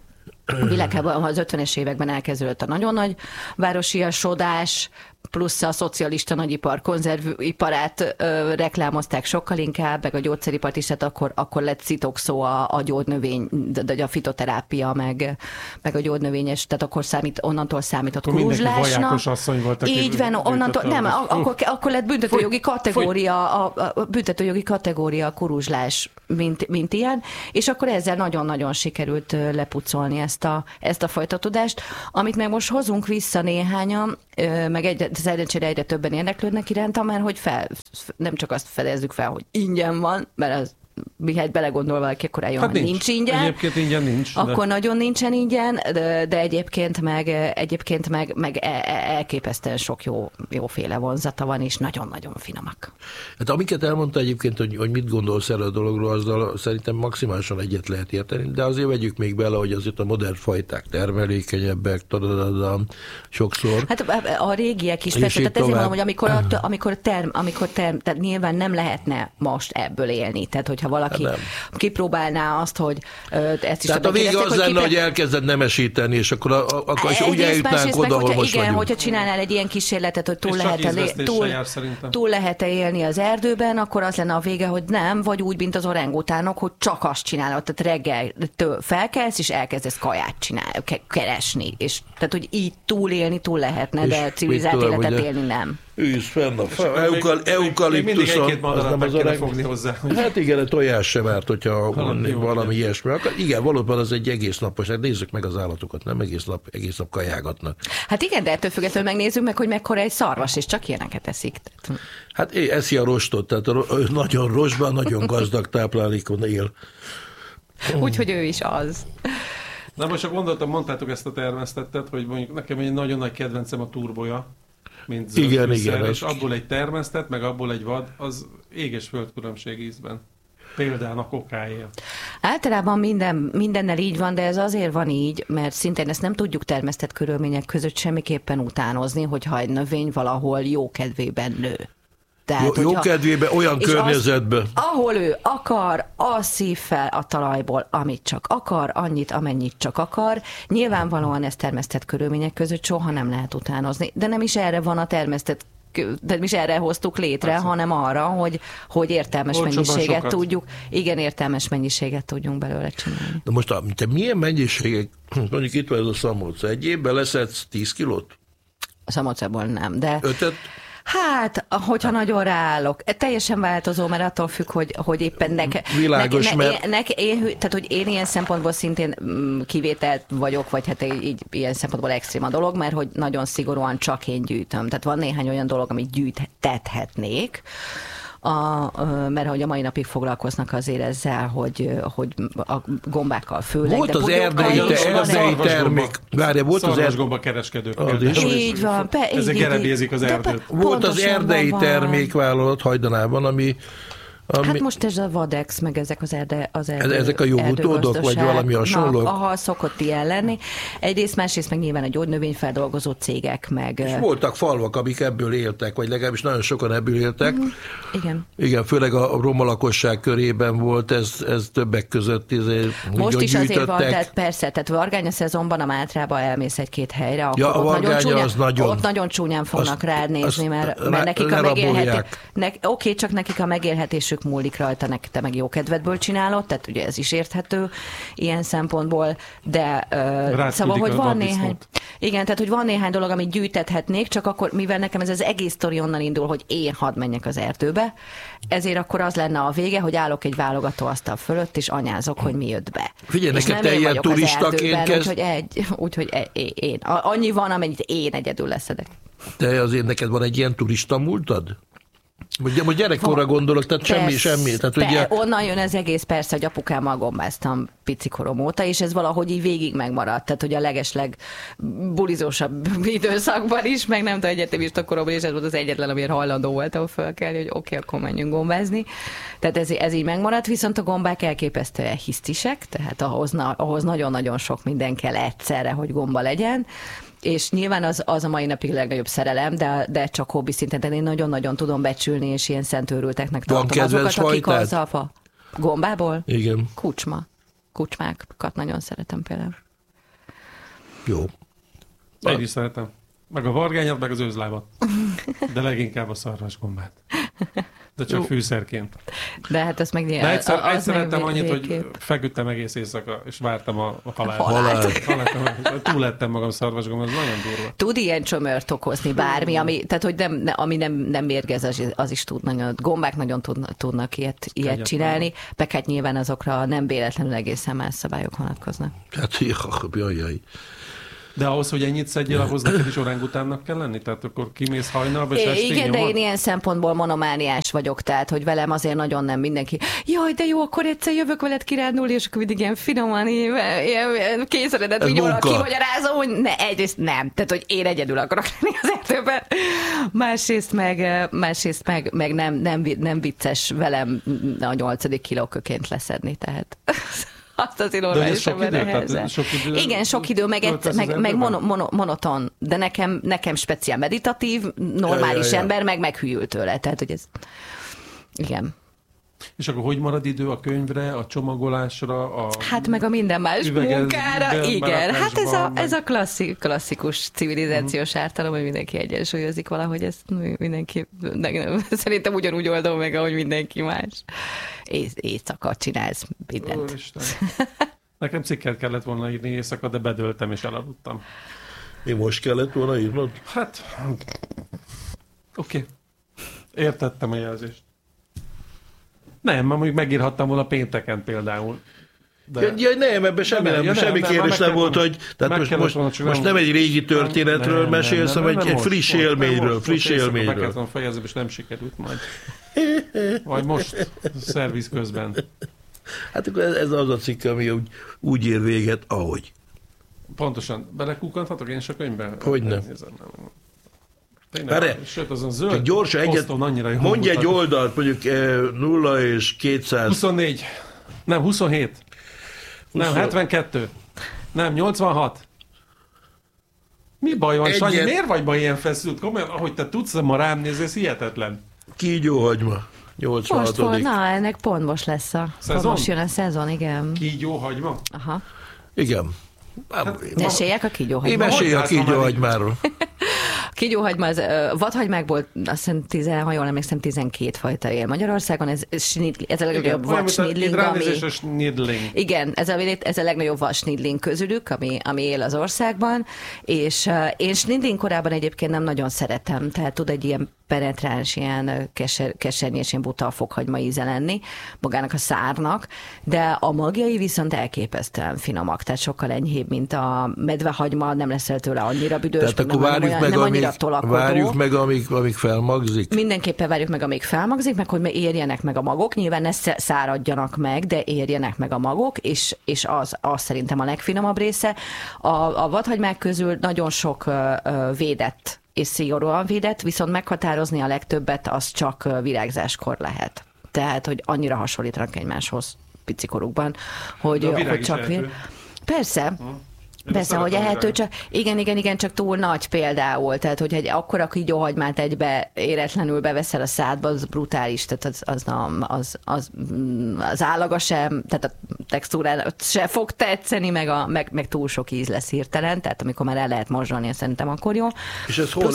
A világában az ötvenes években elkezdődött a nagyon nagy városiasodás, plusz a szocialista nagyipar konzerviparát ö, reklámozták sokkal inkább, meg a gyógyszeripart is, tehát akkor, akkor lett szitokszó a, a gyógynövény, de a fitoterápia, meg, meg a gyógynövényes, tehát akkor számít, onnantól számított kuruzslásnak. Így van, onnantól, nem, uh. akkor, akkor lett büntetőjogi kategória, a, a büntetőjogi kategória a kuruzslás, mint, mint ilyen, és akkor ezzel nagyon-nagyon sikerült lepucolni ezt a, ezt a fajta tudást, amit meg most hozunk vissza néhányan, meg egyre, szerencsére egyre többen érdeklődnek iránta, mert hogy fel, nem csak azt fedezzük fel, hogy ingyen van, mert az mihelyt belegondol valaki, akkor eljön, hát nincs. nincs ingyen. Egyébként ingyen nincs. Akkor de... nagyon nincsen ingyen, de, de egyébként meg, egyébként meg, meg elképesztően sok jó, jóféle vonzata van, és nagyon-nagyon finomak. Hát amiket elmondta egyébként, hogy, hogy mit gondolsz erről a dologról, azzal szerintem maximálisan egyet lehet érteni, de azért vegyük még bele, hogy azért a modern fajták termelékenyebbek, tadadadam, sokszor. Hát a régiek is, persze, tehát ezért mondom, hogy amikor, amikor, term, amikor term, tehát nyilván nem lehetne most ebből élni, tehát hogyha valaki hát kipróbálná azt, hogy ezt is... Tehát a vége az lenne, kipe... hogy elkezded nemesíteni, és akkor, a, akkor is úgy eljutnánk oda, ahol most igen, vagyunk. hogyha csinálnál egy ilyen kísérletet, hogy túl lehet-e túl, túl lehet élni az erdőben, akkor az lenne a vége, hogy nem, vagy úgy, mint az orangutánok, hogy csak azt csinálod, tehát reggel felkelsz, és elkezdesz kaját csinálni, keresni. És, tehát, hogy így túlélni túl lehetne, és de civilizált életet ugye... élni nem. Ősz fenn a eukaliptuson, az nem az orang... hozzá. Hát igen, a tojás sem árt, hogyha valami, valami ilyesmi. Igen, valóban az egy egész napos, hát nézzük meg az állatokat, nem egész nap, egész nap kajágatnak. Hát igen, de ettől függetlenül megnézzük meg, hogy mekkora egy szarvas, és csak ilyeneket eszik. Hát eszi a rostot, tehát a, nagyon rostban, nagyon gazdag táplálékon él. Úgyhogy ő is az. Na most csak gondoltam, mondtátok ezt a termesztettet, hogy mondjuk nekem egy nagyon nagy kedvencem a turboja, mint igen, igen, és abból egy termesztett, meg abból egy vad, az éges földkülönbség ízben. Például a kokáért. Általában minden, mindennel így van, de ez azért van így, mert szintén ezt nem tudjuk termesztett körülmények között semmiképpen utánozni, hogyha egy növény valahol jó kedvében nő. Tehát, jó, jó kedvében, olyan környezetben. Az, ahol ő akar, az szív fel a talajból, amit csak akar, annyit, amennyit csak akar. Nyilvánvalóan ezt termesztett körülmények között soha nem lehet utánozni. De nem is erre van a termesztett, de nem is erre hoztuk létre, persze, hanem arra, hogy, hogy értelmes olcsóban mennyiséget sokat. tudjuk, igen, értelmes mennyiséget tudjunk belőle csinálni. De most te milyen mennyiségek, mondjuk itt van ez a szamóca, egy évben leszedsz tíz kilót? A szamócából nem, de... Ötöt? Hát, hogyha nagyon ráállok. Teljesen változó, mert attól függ, hogy, hogy éppen nek, Világos, nek, mert... nek, nek, én, tehát, hogy én ilyen szempontból szintén kivételt vagyok, vagy hát így ilyen szempontból extrém a dolog, mert hogy nagyon szigorúan csak én gyűjtöm. Tehát van néhány olyan dolog, amit gyűjtethetnék, A, mert hogy a mai napig foglalkoznak azért ezzel, hogy, hogy a gombákkal főleg. Volt az erdei, te, erdei termék. Várja, volt az erdőgomba kereskedők. Így van. Pe, ezek gerebézik az erdőt. Volt az erdei termékvállalat Hajdanában, ami Ami... Hát most ez a Vadex, meg ezek az erde, az erdő, ezek a jó utódok, vagy valami hasonló? Aha, szokott ilyen lenni. Egyrészt, másrészt meg nyilván a gyógynövényfeldolgozó cégek, meg... És voltak falvak, amik ebből éltek, vagy legalábbis nagyon sokan ebből éltek. Mm, igen. Igen, főleg a roma lakosság körében volt ez, ez többek között. Most is azért van, tehát persze, tehát Vargánya szezonban a Mátrába elmész egy-két helyre, akkor ja, ott, nagyon csúnyán, az nagyon, ott nagyon csúnyán fognak azt, rád nézni, mert, mert nekik a megélhetés... Ne, oké, csak nekik a megélhetésük múlik rajta, nekik te meg jó kedvedből csinálod, tehát ugye ez is érthető ilyen szempontból, de uh, szóval, hogy van néhány... Igen, tehát, hogy van néhány dolog, amit gyűjtethetnék, csak akkor, mivel nekem ez az egész sztori onnan indul, hogy én hadd menjek az erdőbe, ezért akkor az lenne a vége, hogy állok egy válogatóasztal fölött, és anyázok, hogy mi jött be. Figyelj, neked te ilyen turistaként kezd... Úgyhogy egy, úgyhogy én. Annyi van, amennyit én egyedül leszedek. De azért neked van egy ilyen turista múltad? Ugye, most gyerekkorra gondolok, tehát persze, semmi, semmi. Tehát pe, ugye... Onnan jön ez egész, persze, hogy apukámmal gombáztam picikorom óta, és ez valahogy így végig megmaradt. Tehát, hogy a legesleg bulizósabb időszakban is, meg nem tudom, egyetemista koromban is ez volt az egyetlen, amiért hajlandó voltam fölkelni, hogy oké, okay, akkor menjünk gombázni. Tehát ez, ez így megmaradt, viszont a gombák elképesztően hisztisek, tehát ahhoz, ahhoz nagyon-nagyon sok minden kell egyszerre, hogy gomba legyen. És nyilván az, az a mai napig legnagyobb szerelem, de, de csak hobbi szinten, de én nagyon-nagyon tudom becsülni, és ilyen szentőrülteknek tartom azokat, akik az a gombából? Igen. Kucsma. Kucsmákat nagyon szeretem például. Jó. Én is szeretem. Meg a vargányat, meg az őzlábat. De leginkább a szarvasgombát. De csak fűszerként. De hát ezt meg De egyszer, egyszer ettem annyit, hogy feküdtem egész éjszaka, és vártam a, a halált. Halált. halált. Túl lettem magam szarvasgombát, ez nagyon durva. Tud ilyen csömört okozni bármi, ami, tehát hogy nem, ne, ami nem, nem mérgez, az, az is tud nagyon, gombák nagyon tudnak, tudnak ilyet, ilyet csinálni, meg hát nyilván azokra nem véletlenül egészen más szabályok vonatkoznak. Hát jaj, jaj. De ahhoz, hogy ennyit szedjél, ahhoz neked is orángutánnak kell lenni? Tehát akkor kimész hajnalba, és estig igen, nyomod? De én ilyen szempontból monomániás vagyok, tehát, hogy velem azért nagyon nem mindenki. Jaj, de jó, akkor egyszer jövök veled kirándulni, és akkor mindig ilyen finoman, ilyen, ilyen kényszeredet, hogy jól kimagyarázom, hogy ne, egyrészt nem. Tehát, hogy én egyedül akarok lenni az erdőben. Másrészt meg, másrészt meg, meg nem, nem, nem vicces velem a nyolcadik kilóköként leszedni, tehát... Azt az normálisan nehezen. Igen, sok idő, meg, egy, meg, meg mono, mono, monoton, de nekem, nekem speciál meditatív, normális ja, ja, ja. ember, meg meghűl tőle. Tehát, hogy ez... Igen. És akkor hogy marad idő a könyvre, a csomagolásra, a... Hát meg a minden más munkára, igen. Hát ez a, ez a klasszik, klasszikus civilizációs uh-huh. ártalom, hogy mindenki egyensúlyozik valahogy, ezt mindenki, szerintem ugyanúgy oldom meg, ahogy mindenki más. Éjszaka csinálsz mindent. Úristen. Nekem cikket kellett volna írni éjszaka, de bedöltem és elaludtam. Mi most kellett volna írnod? Hát, oké. Okay. Értettem a jelzést. Nem, mert mondjuk megírhattam volna pénteken például. De... Ja, ja, nem, ebben semmi, nem, nem, semmi nem, kérdés nem, nem volt, hogy tehát most, most, volna, most nem egy régi történetről nem, mesélsz, hanem egy, egy friss most, élményről. Most, friss most élményről. Meg kellett fejezni, és nem sikerült majd. Vagy most, szerviz közben. Hát akkor ez, ez az a cikk, ami úgy, úgy ér véget, ahogy. Pontosan. Belekúkanthatok én is a könyvbe? Hogyne. Tényleg, sőt, azon zöld gyorsan egyet, mondj egy oldalt, mondjuk nulla és kétszáz. huszonnégy. Nem, huszonhét. Nem, hetvenkettő. Nem, nyolcvanhat. Mi baj van, Sanyi? Miért vagy ma ilyen feszült? Komolyan, ahogy te tudsz ma rám nézni, ez hihetetlen. Kígyóhagyma. nyolcvanhatodik. Most volt, na, ennek pont most lesz a... Pont most jön a szezon, igen. Kígyóhagyma? Aha. Igen. Hát, meséljek a kígyóhagymáról. Én meséljek a kígyóhagymáról. A kígyóhagyma, az vadhagymákból azt hiszem, tizen, ha jól emlékszem, tizenkét fajta él Magyarországon. Ez, ez a legnagyobb vadsnidling, ami... Igen, ez a, ez a legnagyobb vadsnidling közülük, ami, ami él az országban, és uh, én snidling korában egyébként nem nagyon szeretem, tehát tud egy ilyen penetráns, ilyen keser, kesernyés, ilyen buta fokhagyma íze lenni, magának a szárnak, de a magjai viszont elképesztően finomak, tehát sokkal enyhébb, mint a medvehagyma, nem leszel tőle annyira büdös, tehát akkor nem, várjuk olyan, meg, nem annyira tolakodó. Várjuk meg, amíg, amíg felmagzik? Mindenképpen várjuk meg, amíg felmagzik, meg hogy érjenek meg a magok, nyilván ne száradjanak meg, de érjenek meg a magok, és, és az, az szerintem a legfinomabb része. A, a vadhagymák közül nagyon sok uh, védett és szigorúan védett, viszont meghatározni a legtöbbet az csak virágzáskor lehet. Tehát, hogy annyira hasonlítanak egymáshoz picikorukban, hogy, hogy csak... Vér... Persze. Ha. Persze, hogy ehető, csak igen, igen, igen, csak túl nagy például. Tehát, hogy egy akkora kígyóhagymát egybe éretlenül beveszel a szádba, az brutális, tehát az, az, az, az, az állaga sem, tehát a textúrára se fog tetszeni, meg, a, meg, meg túl sok íz lesz hirtelen, tehát amikor már el lehet morzsolni, szerintem akkor jó. És ez hol?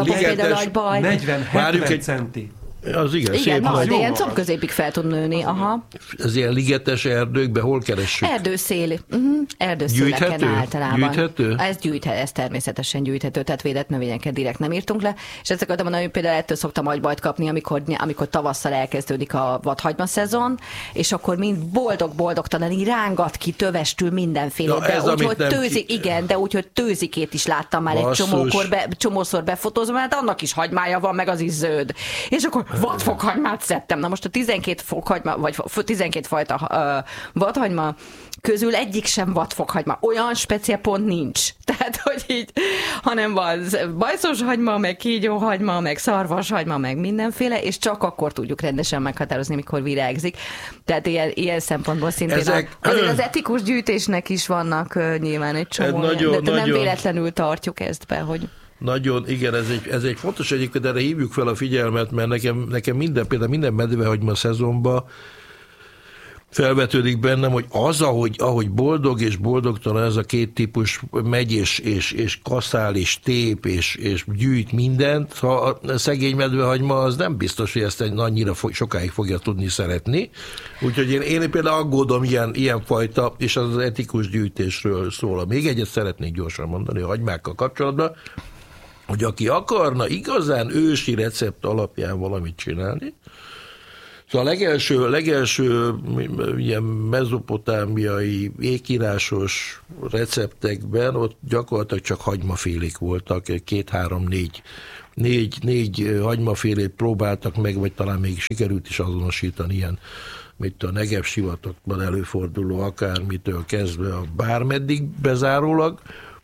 negyven-hetven centi. Az igen, igen szép na, nagy. De ilyen combközépig fel tud nőni. Aha. Ez ilyen ligetes erdőkben hol keressük? Erdőszél. Uh-huh. Erdőszéleken gyűjthető? általában. Gyűjthető? Ez gyűjthető, ez természetesen gyűjthető, tehát védett növényeket direkt nem írtunk le. És ezt akartam mondani, hogy például ettől szoktam agybajt kapni, amikor, amikor tavasszal elkezdődik a vadhagyma szezon, és akkor mind boldog-boldogtalan így rángat ki tövestül mindenféle. Ja, de úgy, hogy tőzik, ki... igen, de úgy, hogy tőzikét is láttam már Basszus. egy csomókor, be, csomószor befotózva, mert annak is hagymája van, meg az is zöld. És akkor vadfokhagymát szedtem. Na most a tizenkét fokhagyma, vagy tizenkét fajta uh, vadhagyma közül egyik sem vadfokhagyma. Olyan speciál pont nincs. Tehát, hogy így, hanem van bajszos hagyma, meg kígyóhagyma, meg szarvashagyma, meg mindenféle, és csak akkor tudjuk rendesen meghatározni, mikor virágzik. Tehát ilyen, ilyen szempontból szintén Ezek... a, azért az etikus gyűjtésnek is vannak uh, nyilván egy csomó, nagyon, de, de nagyon... nem véletlenül tartjuk ezt be, hogy... Nagyon, igen, ez egy, ez egy fontos egyébként, de erre hívjuk fel a figyelmet, mert nekem, nekem minden, például minden medvehagyma szezonban felvetődik bennem, hogy az, ahogy, ahogy boldog és boldogtalan ez a két típus megy, és, és, és kaszál, és tép, és, és gyűjt mindent, ha a szegény medvehagyma az nem biztos, hogy ezt annyira sokáig fogja tudni szeretni. Úgyhogy én, én például aggódom ilyen, ilyen fajta, és az az etikus gyűjtésről szól. Még egyet szeretnék gyorsan mondani a hagymákkal kapcsolatban, hogy aki akarna igazán ősi recept alapján valamit csinálni, szóval a legelső, legelső ilyen mezopotámiai ékírásos receptekben ott gyakorlatilag csak hagymafélék voltak, két, három, négy, négy, négy hagymafélét próbáltak meg, vagy talán még sikerült is azonosítani ilyen, mint a Negev sivatagban előforduló akármitől kezdve a bármeddig bezárólag.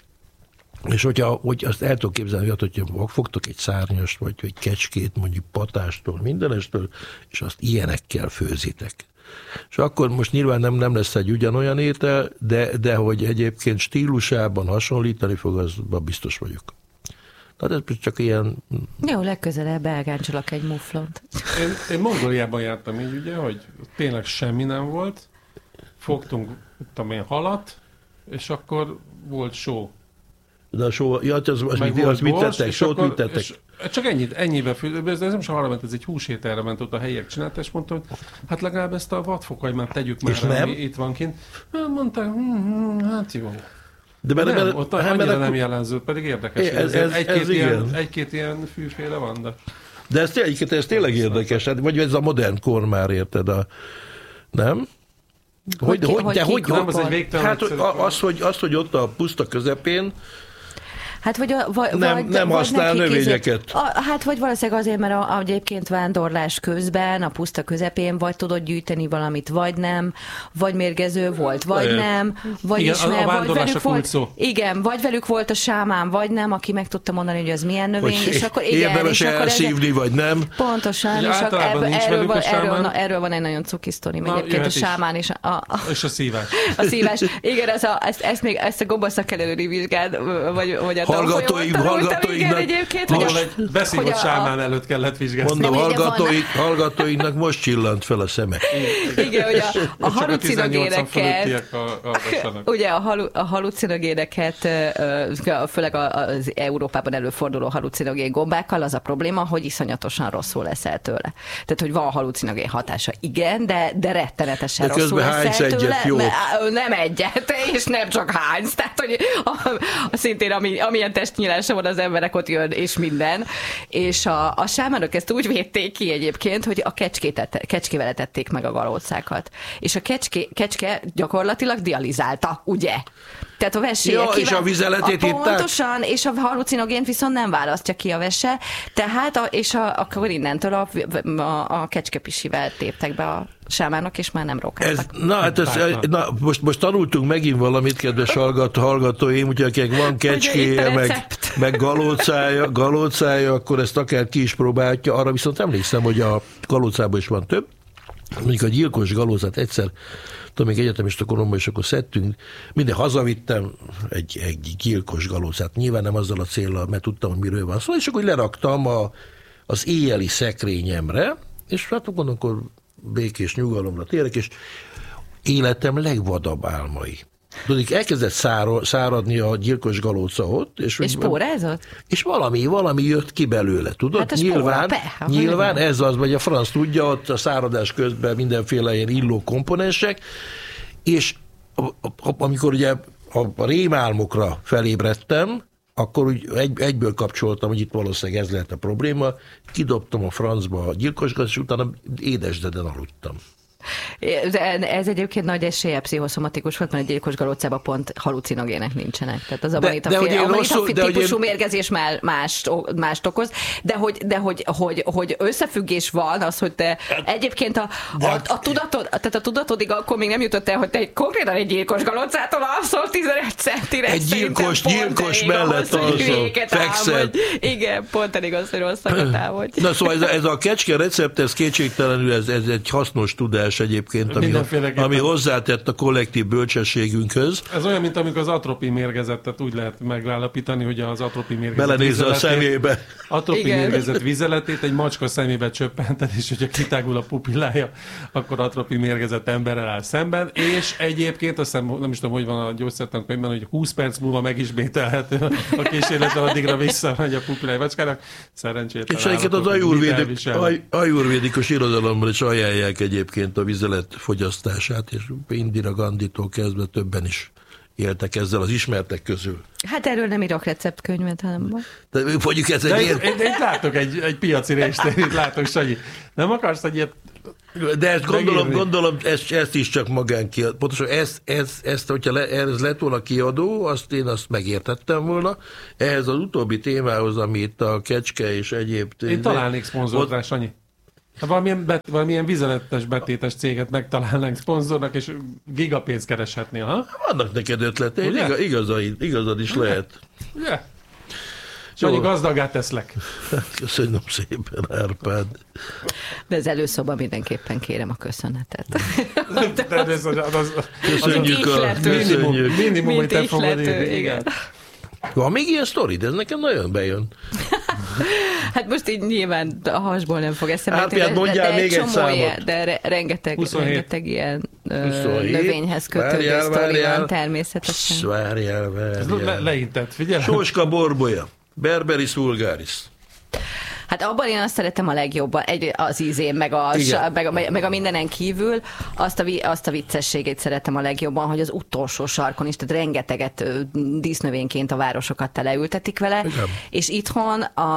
És hogyha hogy azt el tudok képzelni, hogyha fogtok egy szárnyast, vagy egy kecskét, mondjuk patástól, mindenestől, és azt ilyenekkel főzitek. És akkor most nyilván nem, nem lesz egy ugyanolyan étel, de, de hogy egyébként stílusában hasonlítani fog, azban biztos vagyok. Tehát ez csak ilyen... Jó, legközelebb elgáncsolok egy muflont. Én, én Mongóliában jártam így, ugye, hogy tényleg semmi nem volt. Fogtunk, tudom én, halat, és akkor volt só. De a só, ja, az, az, mit, az mit tettek? Sót mit tettek? Csak ennyit, ennyibe fő, ez nem sem arra ment, ez egy húsételre ment, ott a helyiek csinálta, és mondta, hogy hát legalább ezt a vadfokhagymát tegyük már, nem? ami itt van kint. Mondták, hm, hát jó. De benne, nem, benne, ott annyira benne, nem jellemző, pedig érdekes. Ez, ez, egy-két, ez ilyen, egy-két ilyen fűféle van, de... De ez, tényleg, ez tényleg érdekes, hát, vagy ez a modern kor már, érted, a, nem? Hogy, hogy, hogy, de hogy, nem, az egy végtelen hát az, hogy, az, hogy ott a puszta közepén Hát vagy, a, vagy, nem, vagy, nem használ növényeket. A, hát vagy valószínűleg azért, mert a, a, egyébként vándorlás közben, a puszta közepén vagy tudod gyűjteni valamit, vagy nem, vagy mérgező volt, vagy é. nem, vagy igen, ismer, a, a vagy velük volt, szó. igen, vagy velük volt a sámán, vagy nem, aki meg tudta mondani, hogy az milyen növény, hogy és akkor igen, érdemes és akkor elszívni, ez, vagy nem. Pontosan, és akkor erről, erről, van, erről, na, erről van egy nagyon cuki sztori, meg egyébként a sámán és a, a, és a szívás. A szívás. Igen, ez a, ezt, ezt, még, ezt a gombaszak előri vizsgád, vagy, vagy a hallgatóim, hallgatóinknak egyébként, hogy egy beszívott sámán a, előtt kellett vizsgálni. Mondom, hallgatóink, hallgatóinknak most csillant fel a szeme. Igen, ugye a, a halucinogéneket, ugye a, halu, a halucinogéneket, főleg az Európában előforduló halucinogén gombákkal az a probléma, hogy iszonyatosan rosszul leszel tőle. Tehát, hogy van halucinogén hatása, igen, de, de rettenetesen de rosszul leszel tőle. Jó. Nem egyet, és nem csak hánysz. Tehát, hogy a, a szintén, ami, amilyen testnyílása van az emberek, ott jön, és minden. És a, a sámánok ezt úgy védték ki egyébként, hogy a kecskét, kecskével etették meg a galócákat. És a kecské, kecske gyakorlatilag dializálta, ugye? Tehát a vesélyek ja, és a vizeletét itták? Pontosan, és a halucinogént viszont nem választja ki a vese, tehát a, és a, akkor innentől a, a, a kecskepisivel téptek be a sámánok, és már nem rókáltak. Ez, na, hát ez, na most, most tanultunk megint valamit, kedves hallgató, hallgatóim, úgyhogy akinek van kecskéje, meg, meg galócája, galócája, akkor ezt akár ki is próbálja. Arra viszont emlékszem, hogy a galócában is van több. Mondjuk a gyilkos galózát egyszer, tudom, még egyetemista koromban, és akkor szedtünk, minden hazavittem egy, egy gyilkos galózát. Nyilván nem azzal a céllal, mert tudtam, hogy miről van szó, és akkor leraktam a, az éjjeli szekrényemre, és hát akkor, akkor békés nyugalomra térek, és életem legvadabb álmai. Tudod, elkezdett szárad, száradni a gyilkos galóca ott. És, és pórázott? És valami, valami jött ki belőle, tudod? Hát nyilván, spóra, nyilván ez az, vagy a franc tudja, ott a száradás közben mindenféle ilyen illó komponensek, és amikor ugye a rémálmokra felébredtem, akkor úgy egy, egyből kapcsoltam, hogy itt valószínűleg ez lehet a probléma, kidobtam a francba a gyilkos galócát, és utána édesdeden aludtam. Ez egyébként nagy esélye pszichoszomatikus volt, mert egy gyilkos galócában pont halucinogének nincsenek. Tehát az a manita típusú mérgezés mást, mást okoz, de, hogy, de hogy, hogy, hogy összefüggés van az, hogy te egyébként a, a, a, tudatod, tehát a tudatodig akkor még nem jutott el, hogy te konkrétan egy gyilkos galócától alszol tizenegy centire. Egy gyilkos, gyilkos mellett alszol, fekszel. Igen, pont elég az, hogy rosszakat álmodj. Na szóval ez a, ez a kecske recept, ez kétségtelenül ez, ez egy hasznos tudás egyébként egyébként, ami, ami hozzátett a kollektív bölcsességünkhöz. Ez olyan, mint amikor az atropin mérgezettet úgy lehet megállapítani, hogy az atropin mérgezet belenézze a szemébe. Atropin mérgezet vizeletét egy macska szemébe csöppented, és hogyha kitágul a pupillája, akkor atropin mérgezett emberrel áll szemben, és egyébként azt hiszem, nem is tudom, hogy van a gyógyszertankönyvben, hogy húsz perc múlva megismételhető a kísérletben, addigra visszamegy a pupillája macskának. Szerencsétlen. És egyébként az ajurvédik, aj, ajurvédikus irodalomban is ajánlják egyébként a vizelet fogyasztását, és Indira Gandhitól kezdve többen is éltek ezzel az ismertek közül. Hát erről nem írok receptkönyvet, hanem... De mondjuk ez egy ilyen... Én, én látok egy, egy piaci részt, látok, Sanyi. Nem akarsz egy ilyet? De ezt gondolom, gondolom ezt, ezt is csak magán kiadó. Pontosan ezt, ezt, ezt hogyha le, ez lett volna kiadó, azt én azt megértettem volna. Ehhez az utóbbi témához, amit a Kecske és egyéb... Én találnék szponzort rá, Sanyi. Ha valamilyen, bet, valamilyen vizeletes betétes céget megtalálnánk szponzornak, és gigapénzt kereshetnél, ha? Vannak neked ötleteid, Igaz, igazad, igazad is Ugye? lehet. Ugye? Sanyi, gazdagát teszlek. Köszönöm szépen, Árpád. De az előszóban mindenképpen kérem a köszönetet. Köszönjük a minimum, minimum, hogy te fogod írni. Igen. Van még ilyen sztorid? Ez nekem nagyon bejön. Hát most így nyilván a hasból nem fog eszembe. Árpiát, mondjál de, de még egy számot. Ilyen, de re, rengeteg, rengeteg ilyen huszonhét növényhez kötődő sztori van természetesen. Várjál, várjál. Le, leintett, figyelj. Sóska borbolya. Berberis vulgaris. Hát abban én azt szeretem a legjobban, egy, az ízén, meg a, meg, a, meg a mindenen kívül, azt a, azt a viccességét szeretem a legjobban, hogy az utolsó sarkon is, tehát rengeteget dísznövényként a városokat teleültetik vele, igen. És itthon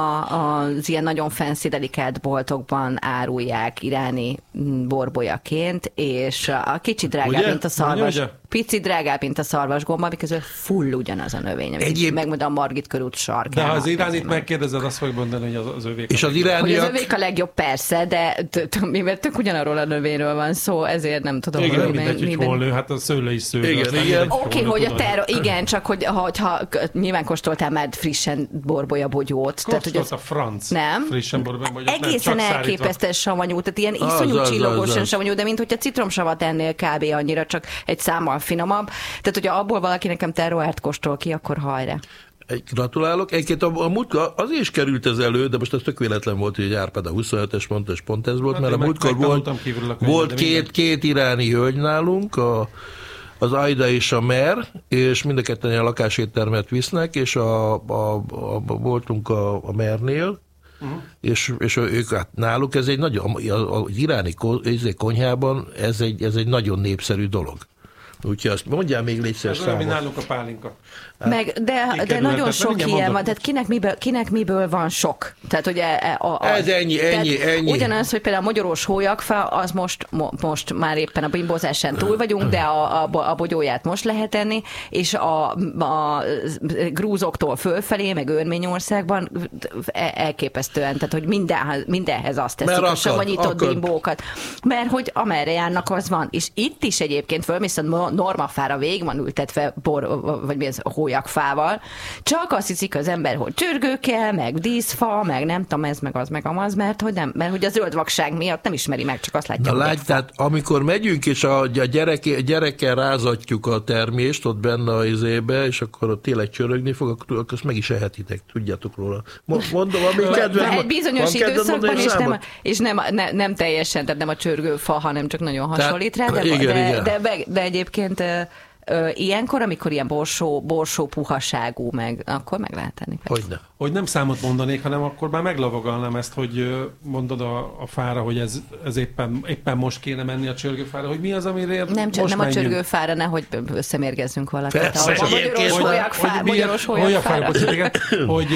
a, az ilyen nagyon fancy delikált boltokban árulják iráni borbolyaként, és a kicsi drágább, ugye? Mint a szarvas. Ugye, ugye? Pici drágább, mint a szarvasgomba, miközben full ugyanaz a növény. Egyéb... Megmondom a Margit körút sarkán. De ha az iránit megkérdezed, azt fogjuk mondani, hogy az, az övék. És az irániak... Hogy az övék a legjobb, persze, de mivel tök ugyanarról a növényről van szó, ezért nem tudom. Igen, hogy mindegy, hogy hol nő, hát a szőlő is szőlő. Igen, igen. Oké, hogy a terro... Igen, csak hogy ha, ha nyilván kóstoltál már frissen borbolya bogyót. Kóstolt a franc nem? frissen borbolya bogyót. Egészen elképesztően savanyú, tehát ilyen iszonyú csillogosan savanyú, de mint hogyha citromsavat ennél kb. Annyira, csak egy számmal finomabb. Tehát, hogyha abból valaki nekem terroárt kóstol ki, akkor hajrá. Gratulálok. Egyébként a, a múltkor azért is került ez elő, de most ez tök véletlen volt, hogy Árpád a huszonhetes mondta, és pont ez volt, hát mert a múltkor volt, volt két, két iráni hölgy nálunk, a, az Aida és a Mer, és mind a ketten ilyen lakáséttermet visznek, és a, a, a, a, voltunk a, a Mernél, uh-huh. és, és ők hát náluk ez egy nagyon, az iráni konyhában ez egy, ez egy nagyon népszerű dolog. Úgyhogy azt mondjál még légy Ez olyan, mint nálunk a pálinka. Hát, meg, de, de nagyon sok ilyen van, tehát kinek miből, kinek miből van sok. Tehát ugye a, a, ez ennyi, ennyi, ennyi. Ugyanaz, hogy például a magyarós hólyagfa, az most, mo, most már éppen a bimbózásán túl vagyunk, de a, a, a bogyóját most lehet enni, és a, a grúzoktól fölfelé, meg Örményországban elképesztően, tehát hogy minden, mindenhez azt teszik, a savanyított bimbókat. Mert hogy amerre járnak, az van. És itt is egyébként fölmész a normafára végig van ültetve bor, vagy mi ez, hólyagfával. Csak azt hiszik az ember, hogy csörgő kell, meg díszfa, meg nem tudom ez, meg az, meg amaz, mert hogy, nem, mert hogy a zöld vakság miatt nem ismeri meg, csak azt látja, na, látj, tehát amikor megyünk, és a, a gyerek, gyerekkel rázatjuk a termést ott benne a izébe, és akkor ott tényleg csörögni fog, akkor, akkor azt meg is ehethitek, tudjátok róla. Mondom, ami kedvem. Egy bizonyos időszakban, és, nem, és nem, ne, nem teljesen, tehát nem a csörgőfa, hanem csak nagyon hasonlít rá, de, igen, de, igen. De, de, de egyébként Ö, ilyenkor, amikor ilyen borsó, borsó puhaságú meg, akkor meg lehet tenni. Hogyne. Hogy nem számot mondanék, hanem akkor már meglavogalnám ezt, hogy mondod a, a fára, hogy ez, ez éppen, éppen most kéne menni a csörgőfára, hogy mi az, amire nem, most nem a csörgőfára, nehogy összemérgezzünk valakit. Persze, a magyaros hólyagfára, magyaros hólyagfára. Hogy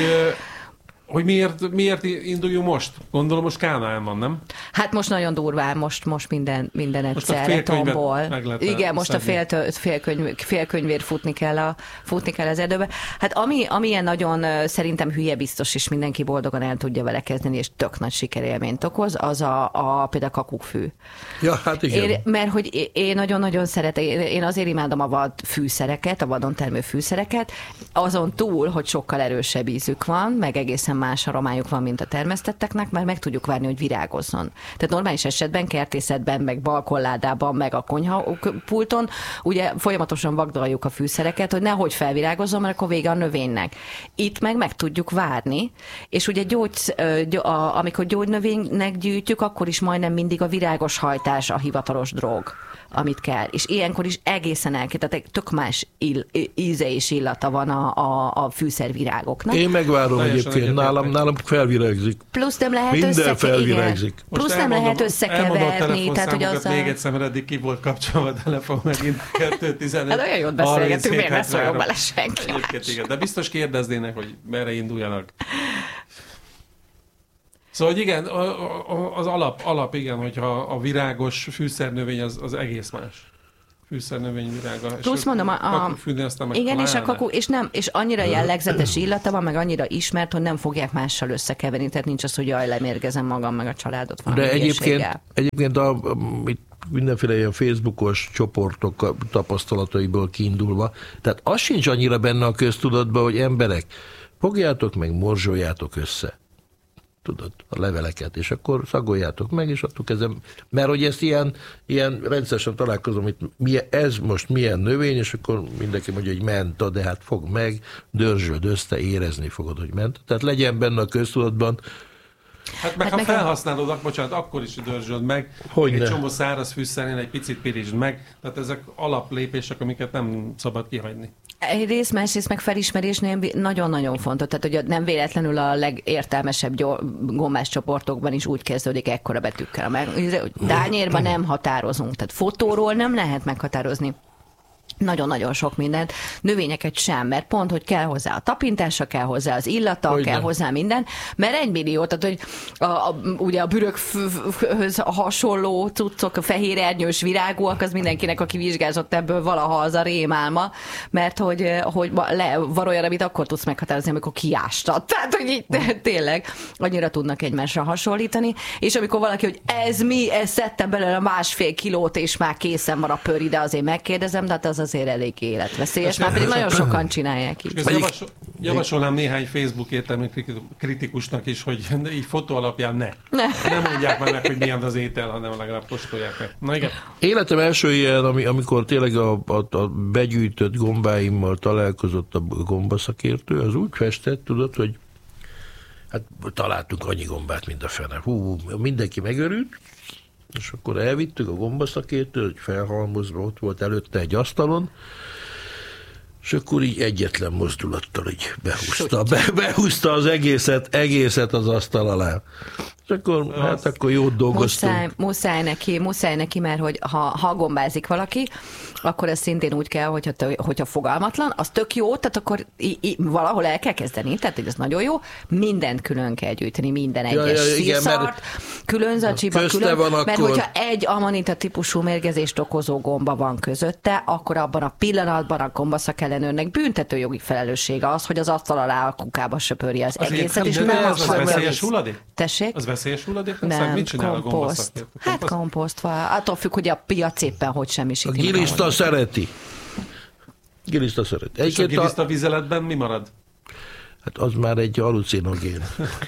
Hogy miért, miért induljunk most? Gondolom most Kánaán van, nem? Hát most nagyon durván, most, most minden, minden egyszerre tombol. Igen, most a fél, félkönyv, félkönyvér futni kell, a, futni kell az erdőbe. Hát ami, ami ilyen nagyon szerintem hülye biztos, és mindenki boldogan el tudja vele kezdeni, és tök nagy sikerélményt okoz, az a, a például kakukkfű. Ja, hát igen. Én, mert hogy én nagyon-nagyon szeretem, én azért imádom a vad fűszereket, a vadon termő fűszereket, azon túl, hogy sokkal erősebb ízük van, meg egészen más aromájuk van, mint a termesztetteknek, mert meg tudjuk várni, hogy virágozzon. Tehát normális esetben, kertészetben, meg balkonládában, meg a konyhapulton, ugye folyamatosan vagdaljuk a fűszereket, hogy nehogy felvirágozzon, mert akkor vége a növénynek. Itt meg meg tudjuk várni, és ugye gyógy, amikor gyógynövénynek gyűjtjük, akkor is majdnem mindig a virágos hajtás a hivatalos drog, amit kell. És ilyenkor is egészen elkészít, tehát tök más ill, íze és illata van a, a, a fűszervirágoknak. Én megvárom Nagyon egyébként, nálam, nálam felvirágzik. Plusz nem lehet Minden összeke- felvirágzik. Plusz nem lehet összekeverni. Tehát, hogy az még egyszer, mert eddig ki volt kapcsolva a telefon megint kettő tizenöt. Hát olyan jót beszélgetünk, miért ne szóljon bele senki. Igen, de biztos kérdeznének, hogy merre induljanak. Szóval, hogy igen, az alap, alap igen, hogyha a virágos fűszernövény az, az egész más. Fűszernövény virága. Plusz mondom, a, a, fűni, aztán igen, és a kakú, és, nem, és annyira jellegzetes illata van, meg annyira ismert, hogy nem fogják mással összekeverni, tehát nincs az, hogy jaj, lemérgezem magam, meg a családot valami De egyébként, hülyeséggel. egyébként a, a, itt mindenféle ilyen Facebookos csoportok tapasztalataiból kiindulva, tehát az sincs annyira benne a köztudatban, hogy emberek, fogjátok meg, morzsoljátok össze. Tudod, a leveleket, és akkor szagoljátok meg, és adtuk ezen, mert hogy ezt ilyen, ilyen rendszeresen találkozom, hogy milyen, ez most milyen növény, és akkor mindenki mondja, hogy menta, de hát fog meg, dörzsöd össze, érezni fogod, hogy menta. Tehát legyen benne a köztudatban. Hát meg hát ha meg felhasználod, a... bocsánat, akkor is dörzsöld meg, hogy egy csomó száraz fűszerén egy picit pirítsd meg, tehát ezek alaplépések, amiket nem szabad kihagyni. Egyrészt, másrészt meg felismerésnél nagyon-nagyon fontos, tehát hogy nem véletlenül a legértelmesebb gombás csoportokban is úgy kezdődik ekkora betűkkel, mert tányérban nem határozunk, tehát fotóról nem lehet meghatározni nagyon-nagyon sok mindent, növényeket sem, mert pont, hogy kell hozzá a tapintása, kell hozzá az illata, hogy kell nem. hozzá minden, mert egy millió, tehát hogy a, a, ugye a bürökhöz hasonló cuccok, a fehér ernyős virágúak, az mindenkinek, aki vizsgázott ebből valaha az a rémálma, mert hogy, hogy le, van olyan, amit akkor tudsz meghatározni, amikor kiástad. Tehát, hogy így tényleg annyira tudnak egymásra hasonlítani, és amikor valaki, hogy ez mi, ez szedtem belőle másfél kilót, és már készen van a pör, ide azért megkérdezem, de hát az azért elég életveszélyes, már pedig nagyon sokan csinálják így. Javasol, javasolnám néhány Facebook értelmi kritikusnak is, hogy így fotó alapján ne. ne. Nem mondják már meg, hogy milyen az étel, hanem legalább kóstolják meg. Na igen. Életem első ilyen, amikor tényleg a, a, a begyűjtött gombáimmal találkozott a gombaszakértő, az úgy festett, tudod, hogy hát találtunk annyi gombát, mint a fene. Hú, mindenki megörült, és akkor elvittük a gombaszakértőt, hogy felhalmozva ott volt előtte egy asztalon, és akkor így egyetlen mozdulattal így behúzta, be, behúzta az egészet, egészet az asztal alá. És akkor, hát akkor jót dolgoztunk. Muszáj, muszáj neki, muszáj neki, mert hogy ha, ha gombázik valaki, akkor ez szintén úgy kell, hogyha, hogyha fogalmatlan, az tök jó, tehát akkor í, í, valahol el kell kezdeni, tehát ez nagyon jó, mindent külön kell gyűjteni, minden egyes ja, ja, szírszart, külön zacsiba, külön, van mert akkor... hogyha egy amanita típusú mérgezést okozó gomba van közötte, akkor abban a pillanatban a gombaszakellenőrnek büntetőjogi felelőssége az, hogy az asztal alá a kukába söpörje az, az egészet, és nem az veszélyes hulladék? Tessék? Az veszélyes hulladék? Nem, mit csinál a gombaszakértő? Hát komposzt, attól függ, hogy a piac éppen hogy semmisíti. A giliszta szereti. Giliszta szereti. És a giliszta vizeletben mi marad? Hát az már egy halucinogén.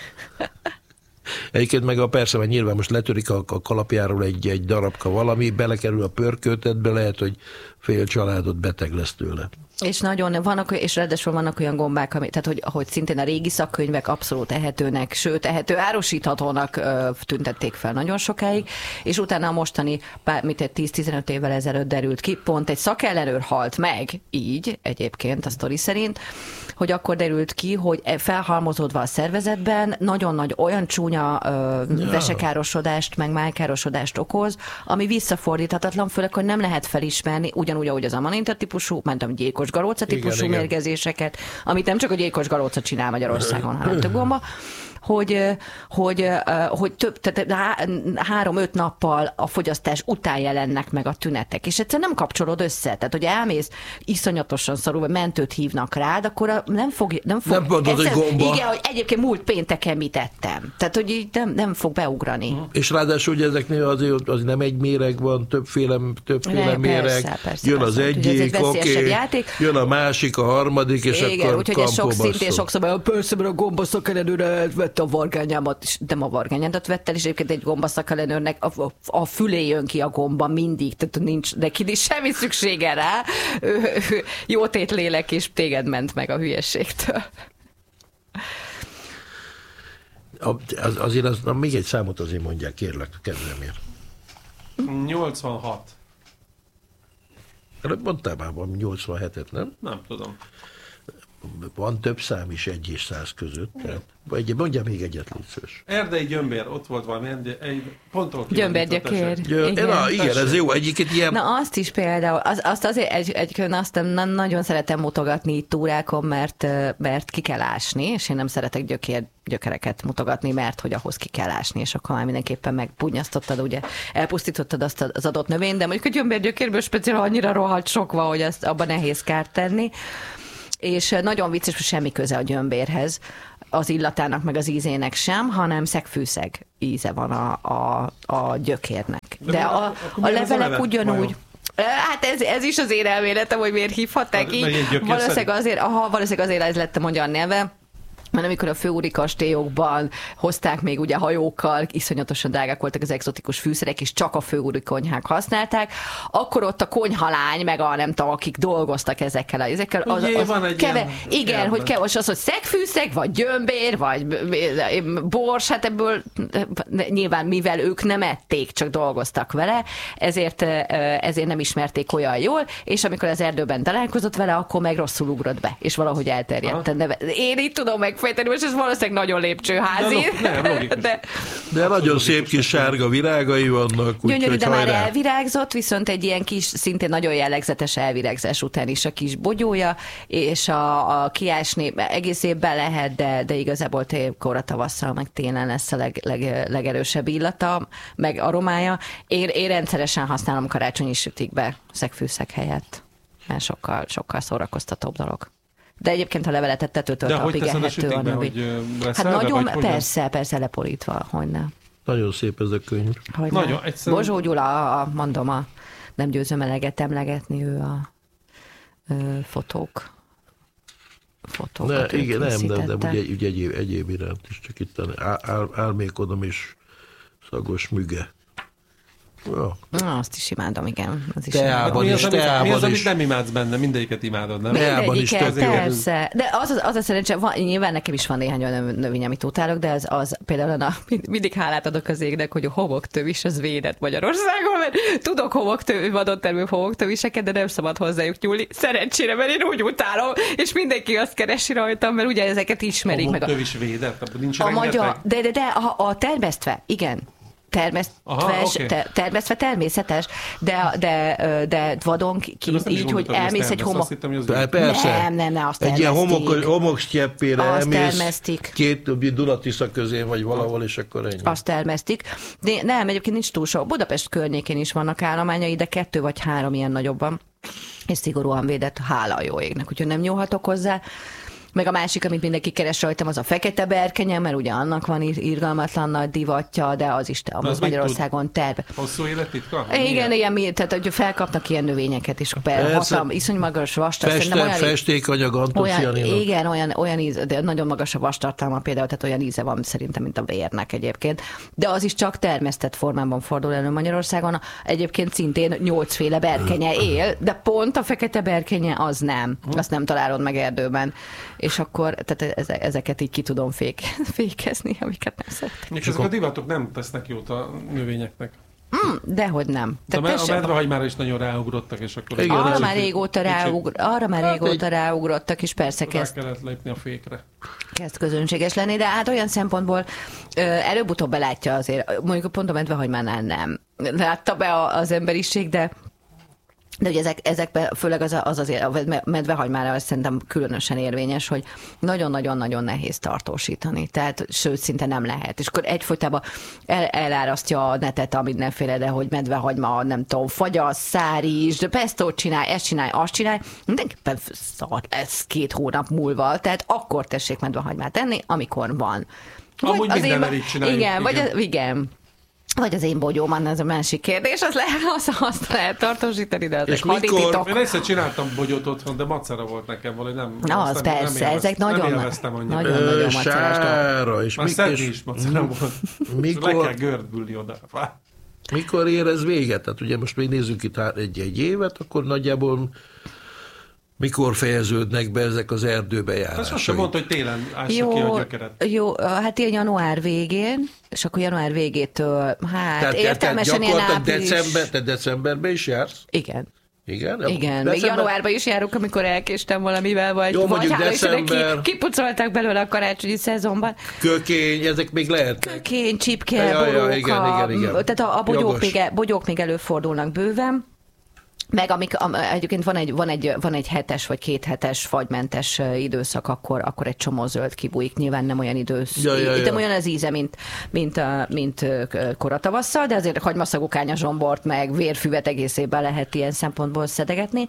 Egyébként meg a persze, mert nyilván most letörik a, a kalapjáról egy, egy darabka valami, belekerül a pörköltetbe, lehet, hogy fél családot beteg lesz tőle. És nagyon vannak, és ráadásul vannak olyan gombák, ami, tehát hogy, hogy szintén a régi szakkönyvek abszolút ehetőnek, sőt ehető árusíthatónak ö, tüntették fel nagyon sokáig, és utána a mostani, mit egy tíz-tizenöt évvel ezelőtt derült ki, pont egy szakellenőr halt meg, így egyébként a sztori szerint, hogy akkor derült ki, hogy felhalmozódva a szervezetben nagyon nagy olyan csúnya ö, vesekárosodást, meg májkárosodást okoz, ami visszafordíthatatlan, főleg, hogy nem lehet felismerni, ugyanúgy, ahogy az amanita típusú, mentem gyilkos galóca típusú igen, mérgezéseket, igen. amit nem csak a gyilkos galóca csinál Magyarországon, hanem több gomba, hogy, hogy, hogy több, tehát három-öt nappal a fogyasztás után jelennek meg a tünetek, és egyszerűen nem kapcsolod össze. Tehát, hogy elmész, iszonyatosan szarul, vagy mentőt hívnak rád, akkor a, nem fog... Nem, fog, nem mondod, hogy gomba. Igen, hogy egyébként múlt pénteken mit ettem. Tehát, hogy így nem, nem fog beugrani. És ráadásul, hogy ezeknél azért az nem egy méreg van, többféle, többféle ne, méreg, persze, persze, jön persze, az egyik, oké, okay, jön a másik, a harmadik, és igen, akkor úgyhogy ez sok szintén sokszor, hogy persze, mert a gombaszakalenőre vette a vargányámat, és nem a vargányádat vettel, és egyébként egy gombaszakalenőrnek a, a fülé jön ki a gomba mindig, tehát nincs neki is semmi szüksége rá. Jó tét lélek, és téged ment meg a hülyeségtől. Az, azért az, na, még egy számot azért mondják, kérlek, kedvemért. nyolcvanhat. Előbb mondtál már valami nyolcvanhetet, nem? Nem tudom. Van több szám is egy és száz között. Tehát, egy, mondja még egyet, légy szíves. Erdei Gyömbér, ott volt valami, egy ponttól Gyömbérgyökér. Igen, na, igen ez jó, egyiket ilyen... Na azt is például, az, azt azért egy, egyébként azt nem, nagyon szeretem mutogatni itt túrákon, mert, mert ki kell ásni, és én nem szeretek gyökér, gyökereket mutogatni, mert hogy ahhoz ki kell ásni, és akkor már mindenképpen megpunyasztottad, ugye elpusztítottad azt az adott növényt, de mondjuk a gyömbérgyökérből speciál annyira rohadt sok van, hogy ezt abban nehéz kárt tenni. És nagyon vicces, hogy semmi köze a gyömbérhez, az illatának, meg az ízének sem, hanem szegfűszeg íze van a, a, a gyökérnek. De, De a, a, a levelek ugyanúgy... Vajon? Hát ez, ez is az én elméletem, hogy miért hívhatták így. Valószínűleg azért, aha, valószínűleg azért ez lett a magyar neve, mert amikor a főúri kastélyokban hozták még ugye hajókkal, iszonyatosan drágák voltak az egzotikus fűszerek, és csak a főúri konyhák használták, akkor ott a konyhalány, meg a nem tudom, akik dolgoztak ezekkel a ezekkel, az, az van egy keve, igen, érben. Hogy kevos az, hogy szegfűszeg, vagy gyömbér, vagy bors, hát ebből nyilván mivel ők nem ették, csak dolgoztak vele, ezért, ezért nem ismerték olyan jól, és amikor az erdőben találkozott vele, akkor meg rosszul ugrott be, és valahogy elterjedt a neve. Én így tudom meg fejteni, most ez valószínűleg nagyon lépcsőházi. De, nem, de, de nagyon szép kis sárga virágai vannak. Gyönyörű, de már elvirágzott, viszont egy ilyen kis, szintén nagyon jellegzetes elvirágzás után is a kis bogyója, és a, a kiásni egész évben lehet, de, de igazából ténykor a tavasszal, meg télen lesz a leg, leg, legerősebb illata, meg aromája. Én, én rendszeresen használom karácsonyi sütikbe szegfűszeg helyett. Mert sokkal, sokkal szórakoztatóbb dolog. De egyébként a leveletet tetőtől talpig ehető a növény. Hát nagyon, persze, persze leporítva, hogyne. Nagyon szép ez a könyv. Nagyon, egyszerűen... Bozsó Gyula, a, mondom, a, nem győzöm eleget emlegetni, ő a ö, fotók. Fotókat ne, igen, nem, nem, nem, ugye, ugye egyéb, egyéb iránt is, csak itt ál, álmékodom és szagos müge. Ja. Na, azt is imádom, igen. Az is teában is, teában mi az, is. amit nem imádsz benne? Mindegyiket imádod, nem? Teában is, persze. De az az, az a szerencsé, van, nyilván nekem is van néhány olyan növény, amit utálok, de az, az például a, mindig hálát adok az égnek, hogy a homoktövis az védett Magyarországon, mert tudok homoktövű, vadontermű homoktöviseket, de nem szabad hozzájuk nyúlni. Szerencsére, mert én úgy utálom, és mindenki azt keresi rajtam, mert ugye ezeket ismerik. Homoktövis védett? Nincs a magyar, de, de, de a, a termesztve, igen. Termesztve, Aha, okay. ter, termesztve természetes, de, de, de vadon ki, így, hogy elmész egy homok... Persze. Nem, nem, nem, azt egy ilyen homok, homoksztyeppére elmész termesztik. Két Dunatisza közén, vagy valahol, és akkor ennyi. Azt termesztik. De nem, egyébként nincs túl sok. Budapest környékén is vannak állományai, de kettő vagy három ilyen nagyobban, és szigorúan védett, hála a jó égnek, úgyhogy nem nyúlhatok hozzá. Meg a másik, amit mindenki keres rajtam, az a fekete berkenye, mert ugye annak van irgalmatlan nagy divatja, de az is te, az Magyarországon terve. Hosszú élettitka? Igen, igen, mi, tehát hogy felkapnak ilyen növényeket, és hatalm, iszony magas vastartalma. Feste, festékanyag, antocianinok. Igen, olyan, olyan íz, de nagyon magas a vastartalma például, tehát olyan íze van szerintem, mint a vérnek egyébként. De az is csak termesztett formában fordul elő Magyarországon. Egyébként szintén nyolcféle berkenye él, de pont a fekete berkenye az nem. Azt nem találod meg erdőben. És akkor tehát ezeket így ki tudom fék, fékezni, amiket nem szeretek. És ezek a divatok nem tesznek jót a növényeknek. Mm, dehogy nem. De a medvehagymára is nagyon ráugrottak, és akkor... Igen, arra, már régóta ráugr, arra már hát régóta ráugrottak, és persze kezd... Rá kellett lépni a fékre. Kezd közönséges lenni, de hát olyan szempontból előbb-utóbb belátja azért, mondjuk pont a medvehagymánál nem látta be az emberiség, de De ugye ezek, ezekben főleg az, az azért, a medvehagymára szerintem különösen érvényes, hogy nagyon-nagyon-nagyon nehéz tartósítani. Tehát sőt, szinte nem lehet. És akkor egyfolytában el, elárasztja a netet a mindenféle, de hogy medvehagyma, nem tudom, fagyasz, szárizs, pestót csinálj, ezt csinálj, azt csinálj. Mindenképpen szar lesz két hónap múlva. Tehát akkor tessék medvehagymát enni, amikor van. Vagy amúgy mindenre így csináljuk. Igen, igen. Vagy az, igen. Vagy az én bogyóman, ez a másik kérdés, az lehet, azt, azt lehet tartósítani, de azok hadititok. Én egyszer csináltam bogyót otthon, de macera volt nekem valahogy, nem. Na, az nem, persze, nem ezek nagyon, nagyon-nagyon macerás. Sára, és már szedni is macera volt. Mikor, le kell gördülni oda. Mikor ér ez véget? Tehát ugye most még nézzük itt egy-egy évet, akkor nagyjából mikor fejeződnek be ezek az erdőbe járásai? Azt most sem mondta, hogy télen ássa ki a gyökeret. Jó, hát ilyen január végén, és akkor január végétől, hát tehát, értelmesen tehát ilyen április. December, te decemberben is jársz? Igen. Igen? Igen, december... még januárban is járok, amikor elkéstem valamivel, vagy, jó, vagy hála december... ki, kipucoltak belőle a karácsonyi szezonban. Kökény, ezek még lehet. Kökény, csipke, ja, boróka, ja, igen, igen, igen. Tehát a, a bogyók, még, bogyók még előfordulnak bőven. Meg amik, am, egyébként van egy, van, egy, van egy hetes vagy két hetes fagymentes időszak, akkor, akkor egy csomó zöld kibújik. Nyilván nem olyan idősz, ja, ja, ja. nem olyan az íze, mint, mint, mint koratavasszal, de azért hagymaszagú kányazsombort, meg vérfüvet egész évben lehet ilyen szempontból szedegetni.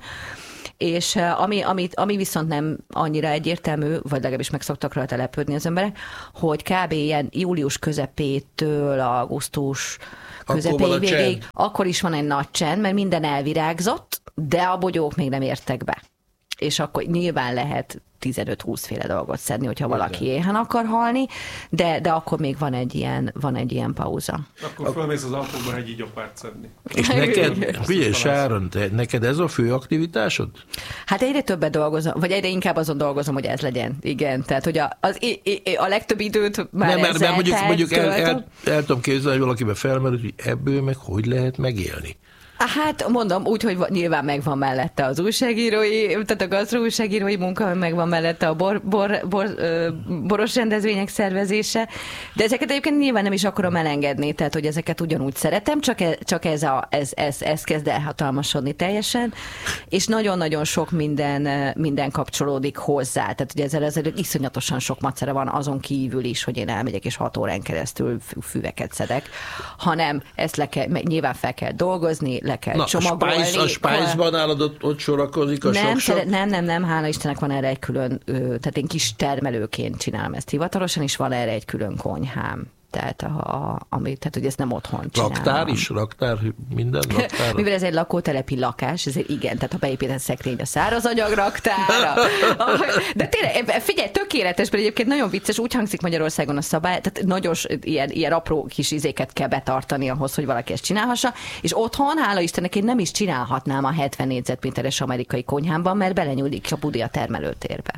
És ami, ami, ami viszont nem annyira egyértelmű, vagy legalábbis meg szoktak rajta lepődni az emberek, hogy kb. Ilyen július közepétől augusztus közepéig végéig, akkor is van egy nagy csend, mert minden elvirágzott, de a bogyók még nem értek be. És akkor nyilván lehet tizenöt-húsz féle dolgot szedni, hogyha valaki éhen akar halni, de, de akkor még van egy ilyen, van egy ilyen pauza. Akkor fölmész az autóba egy igyopárt szedni. És neked, figyelj, Sáron, te, neked ez a fő aktivitásod? Hát egyre többet dolgozom, vagy egyre inkább azon dolgozom, hogy ez legyen. Igen, tehát hogy a, az, a legtöbb időt már nem, ezzel mert mondjuk, mondjuk el, el, el, el tudom képzelni, hogy valakiben felmerült, hogy ebből meg hogy lehet megélni. Hát mondom, úgy, hogy nyilván megvan mellette az újságírói, tehát a gasztroújságírói munka, megvan mellette a bor, bor, bor, boros rendezvények szervezése, de ezeket egyébként nyilván nem is akarom elengedni, tehát hogy ezeket ugyanúgy szeretem, csak, e, csak ez, a, ez, ez, ez kezd elhatalmasodni teljesen, és nagyon-nagyon sok minden, minden kapcsolódik hozzá, tehát ugye ezzel ezzel iszonyatosan sok macera van azon kívül is, hogy én elmegyek és hat órán keresztül füveket szedek, hanem ezt le kell, nyilván fel kell dolgozni, le kell na, csomagolni. A, spice, a Spice-ban nálad ott, ott sorakozik a nem, sok-sok? Nem, nem, nem, hála Istennek van erre egy külön, tehát én kis termelőként csinálom ezt hivatalosan, és van erre egy külön konyhám. Tehát, a, a, ami, tehát, hogy ezt nem otthon csinálom. Raktár is? Raktár? Minden raktár? Mivel ez egy lakótelepi lakás, ezért igen, tehát ha beépített szekrény a szárazanyag raktára. De tényleg, figyelj, tökéletes, mert egyébként nagyon vicces, úgy hangzik Magyarországon a szabály, tehát nagyon ilyen, ilyen apró kis izéket kell betartani ahhoz, hogy valaki ezt csinálhassa, és otthon, hála Istennek, én nem is csinálhatnám a hetven négyzetméteres amerikai konyhámban, mert belenyúlik a budi a termelőtérbe.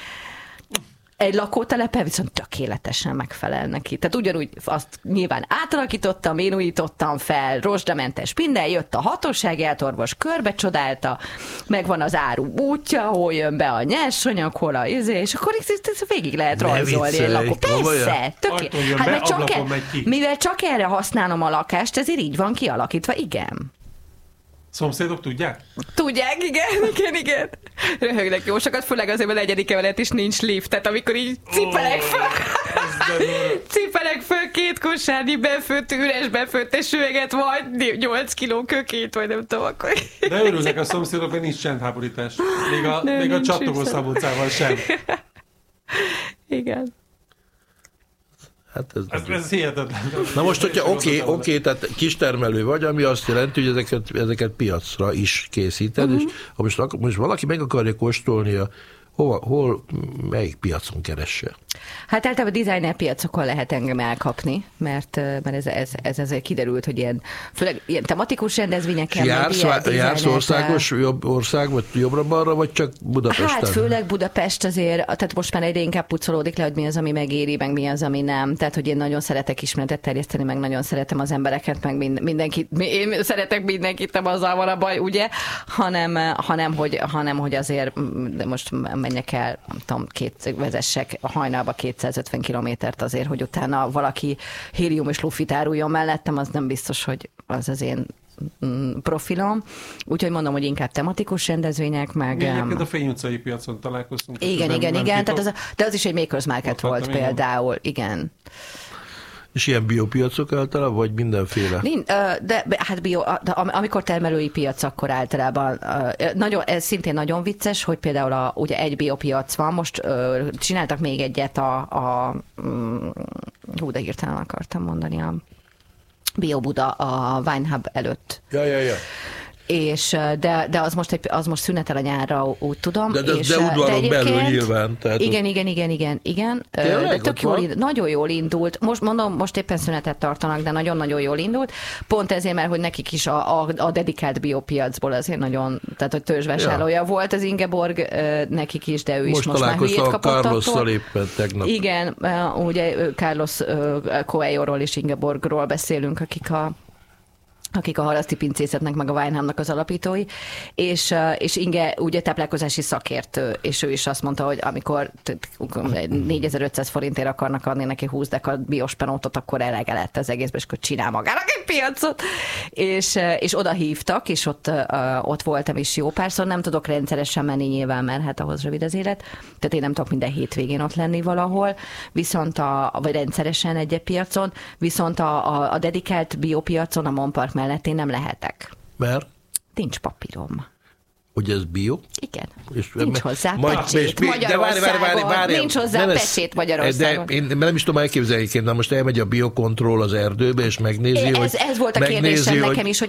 Egy lakótelepe viszont tökéletesen megfelel neki. Tehát ugyanúgy azt nyilván átalakítottam, én újítottam fel, rozsdamentes minden, jött a hatósági átorvos, körbe csodálta, megvan az áru útja, hol jön be a nyersanyag, hol a izé, és akkor ezt végig lehet rajzolni egy lakó. Persze, tökéletes. Hát, mert csak e, mivel csak erre használom a lakást, ezért így van kialakítva, igen. Szomszédok tudják? Tudják, igen, igen, igen. Röhögnek jó sokat, főleg azért, mert a negyedik emelet is nincs lift, tehát amikor így cipelek föl, oh, cipelek föl két kosárnyi befőtt, üres befőttes üveget, vagy nyolc kiló kökét, vagy nem tudom, akkor... De örülnek a szomszédok, hogy nincs csendháborítás. Még a, még a csattogó szabócával sem. Igen. Hát ez, ez, ez hihetetlen. Na most, hogyha oké, okay, okay, tehát kistermelő vagy, ami azt jelenti, hogy ezeket, ezeket piacra is készíted, uh-huh. és ha most, most valaki meg akarja kóstolni a Hol, hol, melyik piacon keresse? Hát általában designer piacokon lehet engem elkapni, mert, mert ez, ez, ez azért kiderült, hogy ilyen, főleg ilyen tematikus rendezvényeken. Jársz, jársz országos jobb ország, vagy jobbra-balra, vagy csak Budapesten? Hát főleg Budapest azért, tehát most már egyre inkább pucolódik le, hogy mi az, ami megéri, meg mi az, ami nem. Tehát, hogy én nagyon szeretek ismeretet terjeszteni, meg nagyon szeretem az embereket, meg mindenkit, én szeretek mindenkit, nem azzal van a baj, ugye? Hanem, hanem, hogy, hanem hogy azért, de most menjek el, nem tudom, két, vezessek a hajnalba kétszázötven kilométert azért, hogy utána valaki hélium és lufit áruljon mellettem, az nem biztos, hogy az az én profilom, úgyhogy mondom, hogy inkább tematikus rendezvények, meg... Mi egyébként a Fény utcai piacon találkoztunk. Igen, igen, nem, igen, nem tehát az a, de az is egy Makers Market volt például, igen. És ilyen biopiacok általában, vagy mindenféle? De hát bio, de amikor termelői piac, akkor általában nagyon, ez szintén nagyon vicces, hogy például a, ugye egy biopiac van, most csináltak még egyet a, a hú, de hirtelen akartam mondani, a Bio Buda a Wine Hub előtt. Ja, ja, ja. És, de, de az, most egy, az most szünetel a nyárra, úgy tudom. De, de, és, de udvaron belül nyilván. Tehát igen, igen, igen, igen, igen. Tényleg, de tök jól, nagyon jól indult. Most mondom, most éppen szünetet tartanak, de nagyon-nagyon jól indult. Pont ezért, mert hogy nekik is a, a, a dedikált biopiacból azért nagyon, tehát hogy törzsvásárlója ja. volt az Ingeborg, nekik is, de ő most is most már hülyét kapott attól. Most találkoztam a Carlosszal éppen tegnap. Igen, ugye Carlos Coelho-ról és Ingeborgról beszélünk, akik a akik a halaszti pincészetnek, meg a Weinheimnak az alapítói, és, és Inge ugye táplálkozási szakértő, és ő is azt mondta, hogy amikor négyezer-ötszáz forintért akarnak adni neki húsz deka biospenótot, akkor elege lett az egészben, és akkor csinál magának egy piacot. És, és oda hívtak, és ott, ott voltam is jó párszor, nem tudok rendszeresen menni nyilván, mert hát ahhoz rövid az élet, tehát én nem tudok minden hétvégén ott lenni valahol, viszont a, vagy rendszeresen egy piacon, viszont a, a, a dedikált biopiacon, a Monpark mellett én nem lehetek. Mert? Nincs papírom. Hogy ez bio? Igen. És nincs hozzá majd, pecsét Magyarországon. Nincs hozzá pecsét Magyarországon. De én nem is tudom elképzelni, de most elmegy a biokontroll az erdőbe, és megnézi, ez, hogy... Ez volt a kérdésem nekem is, hogy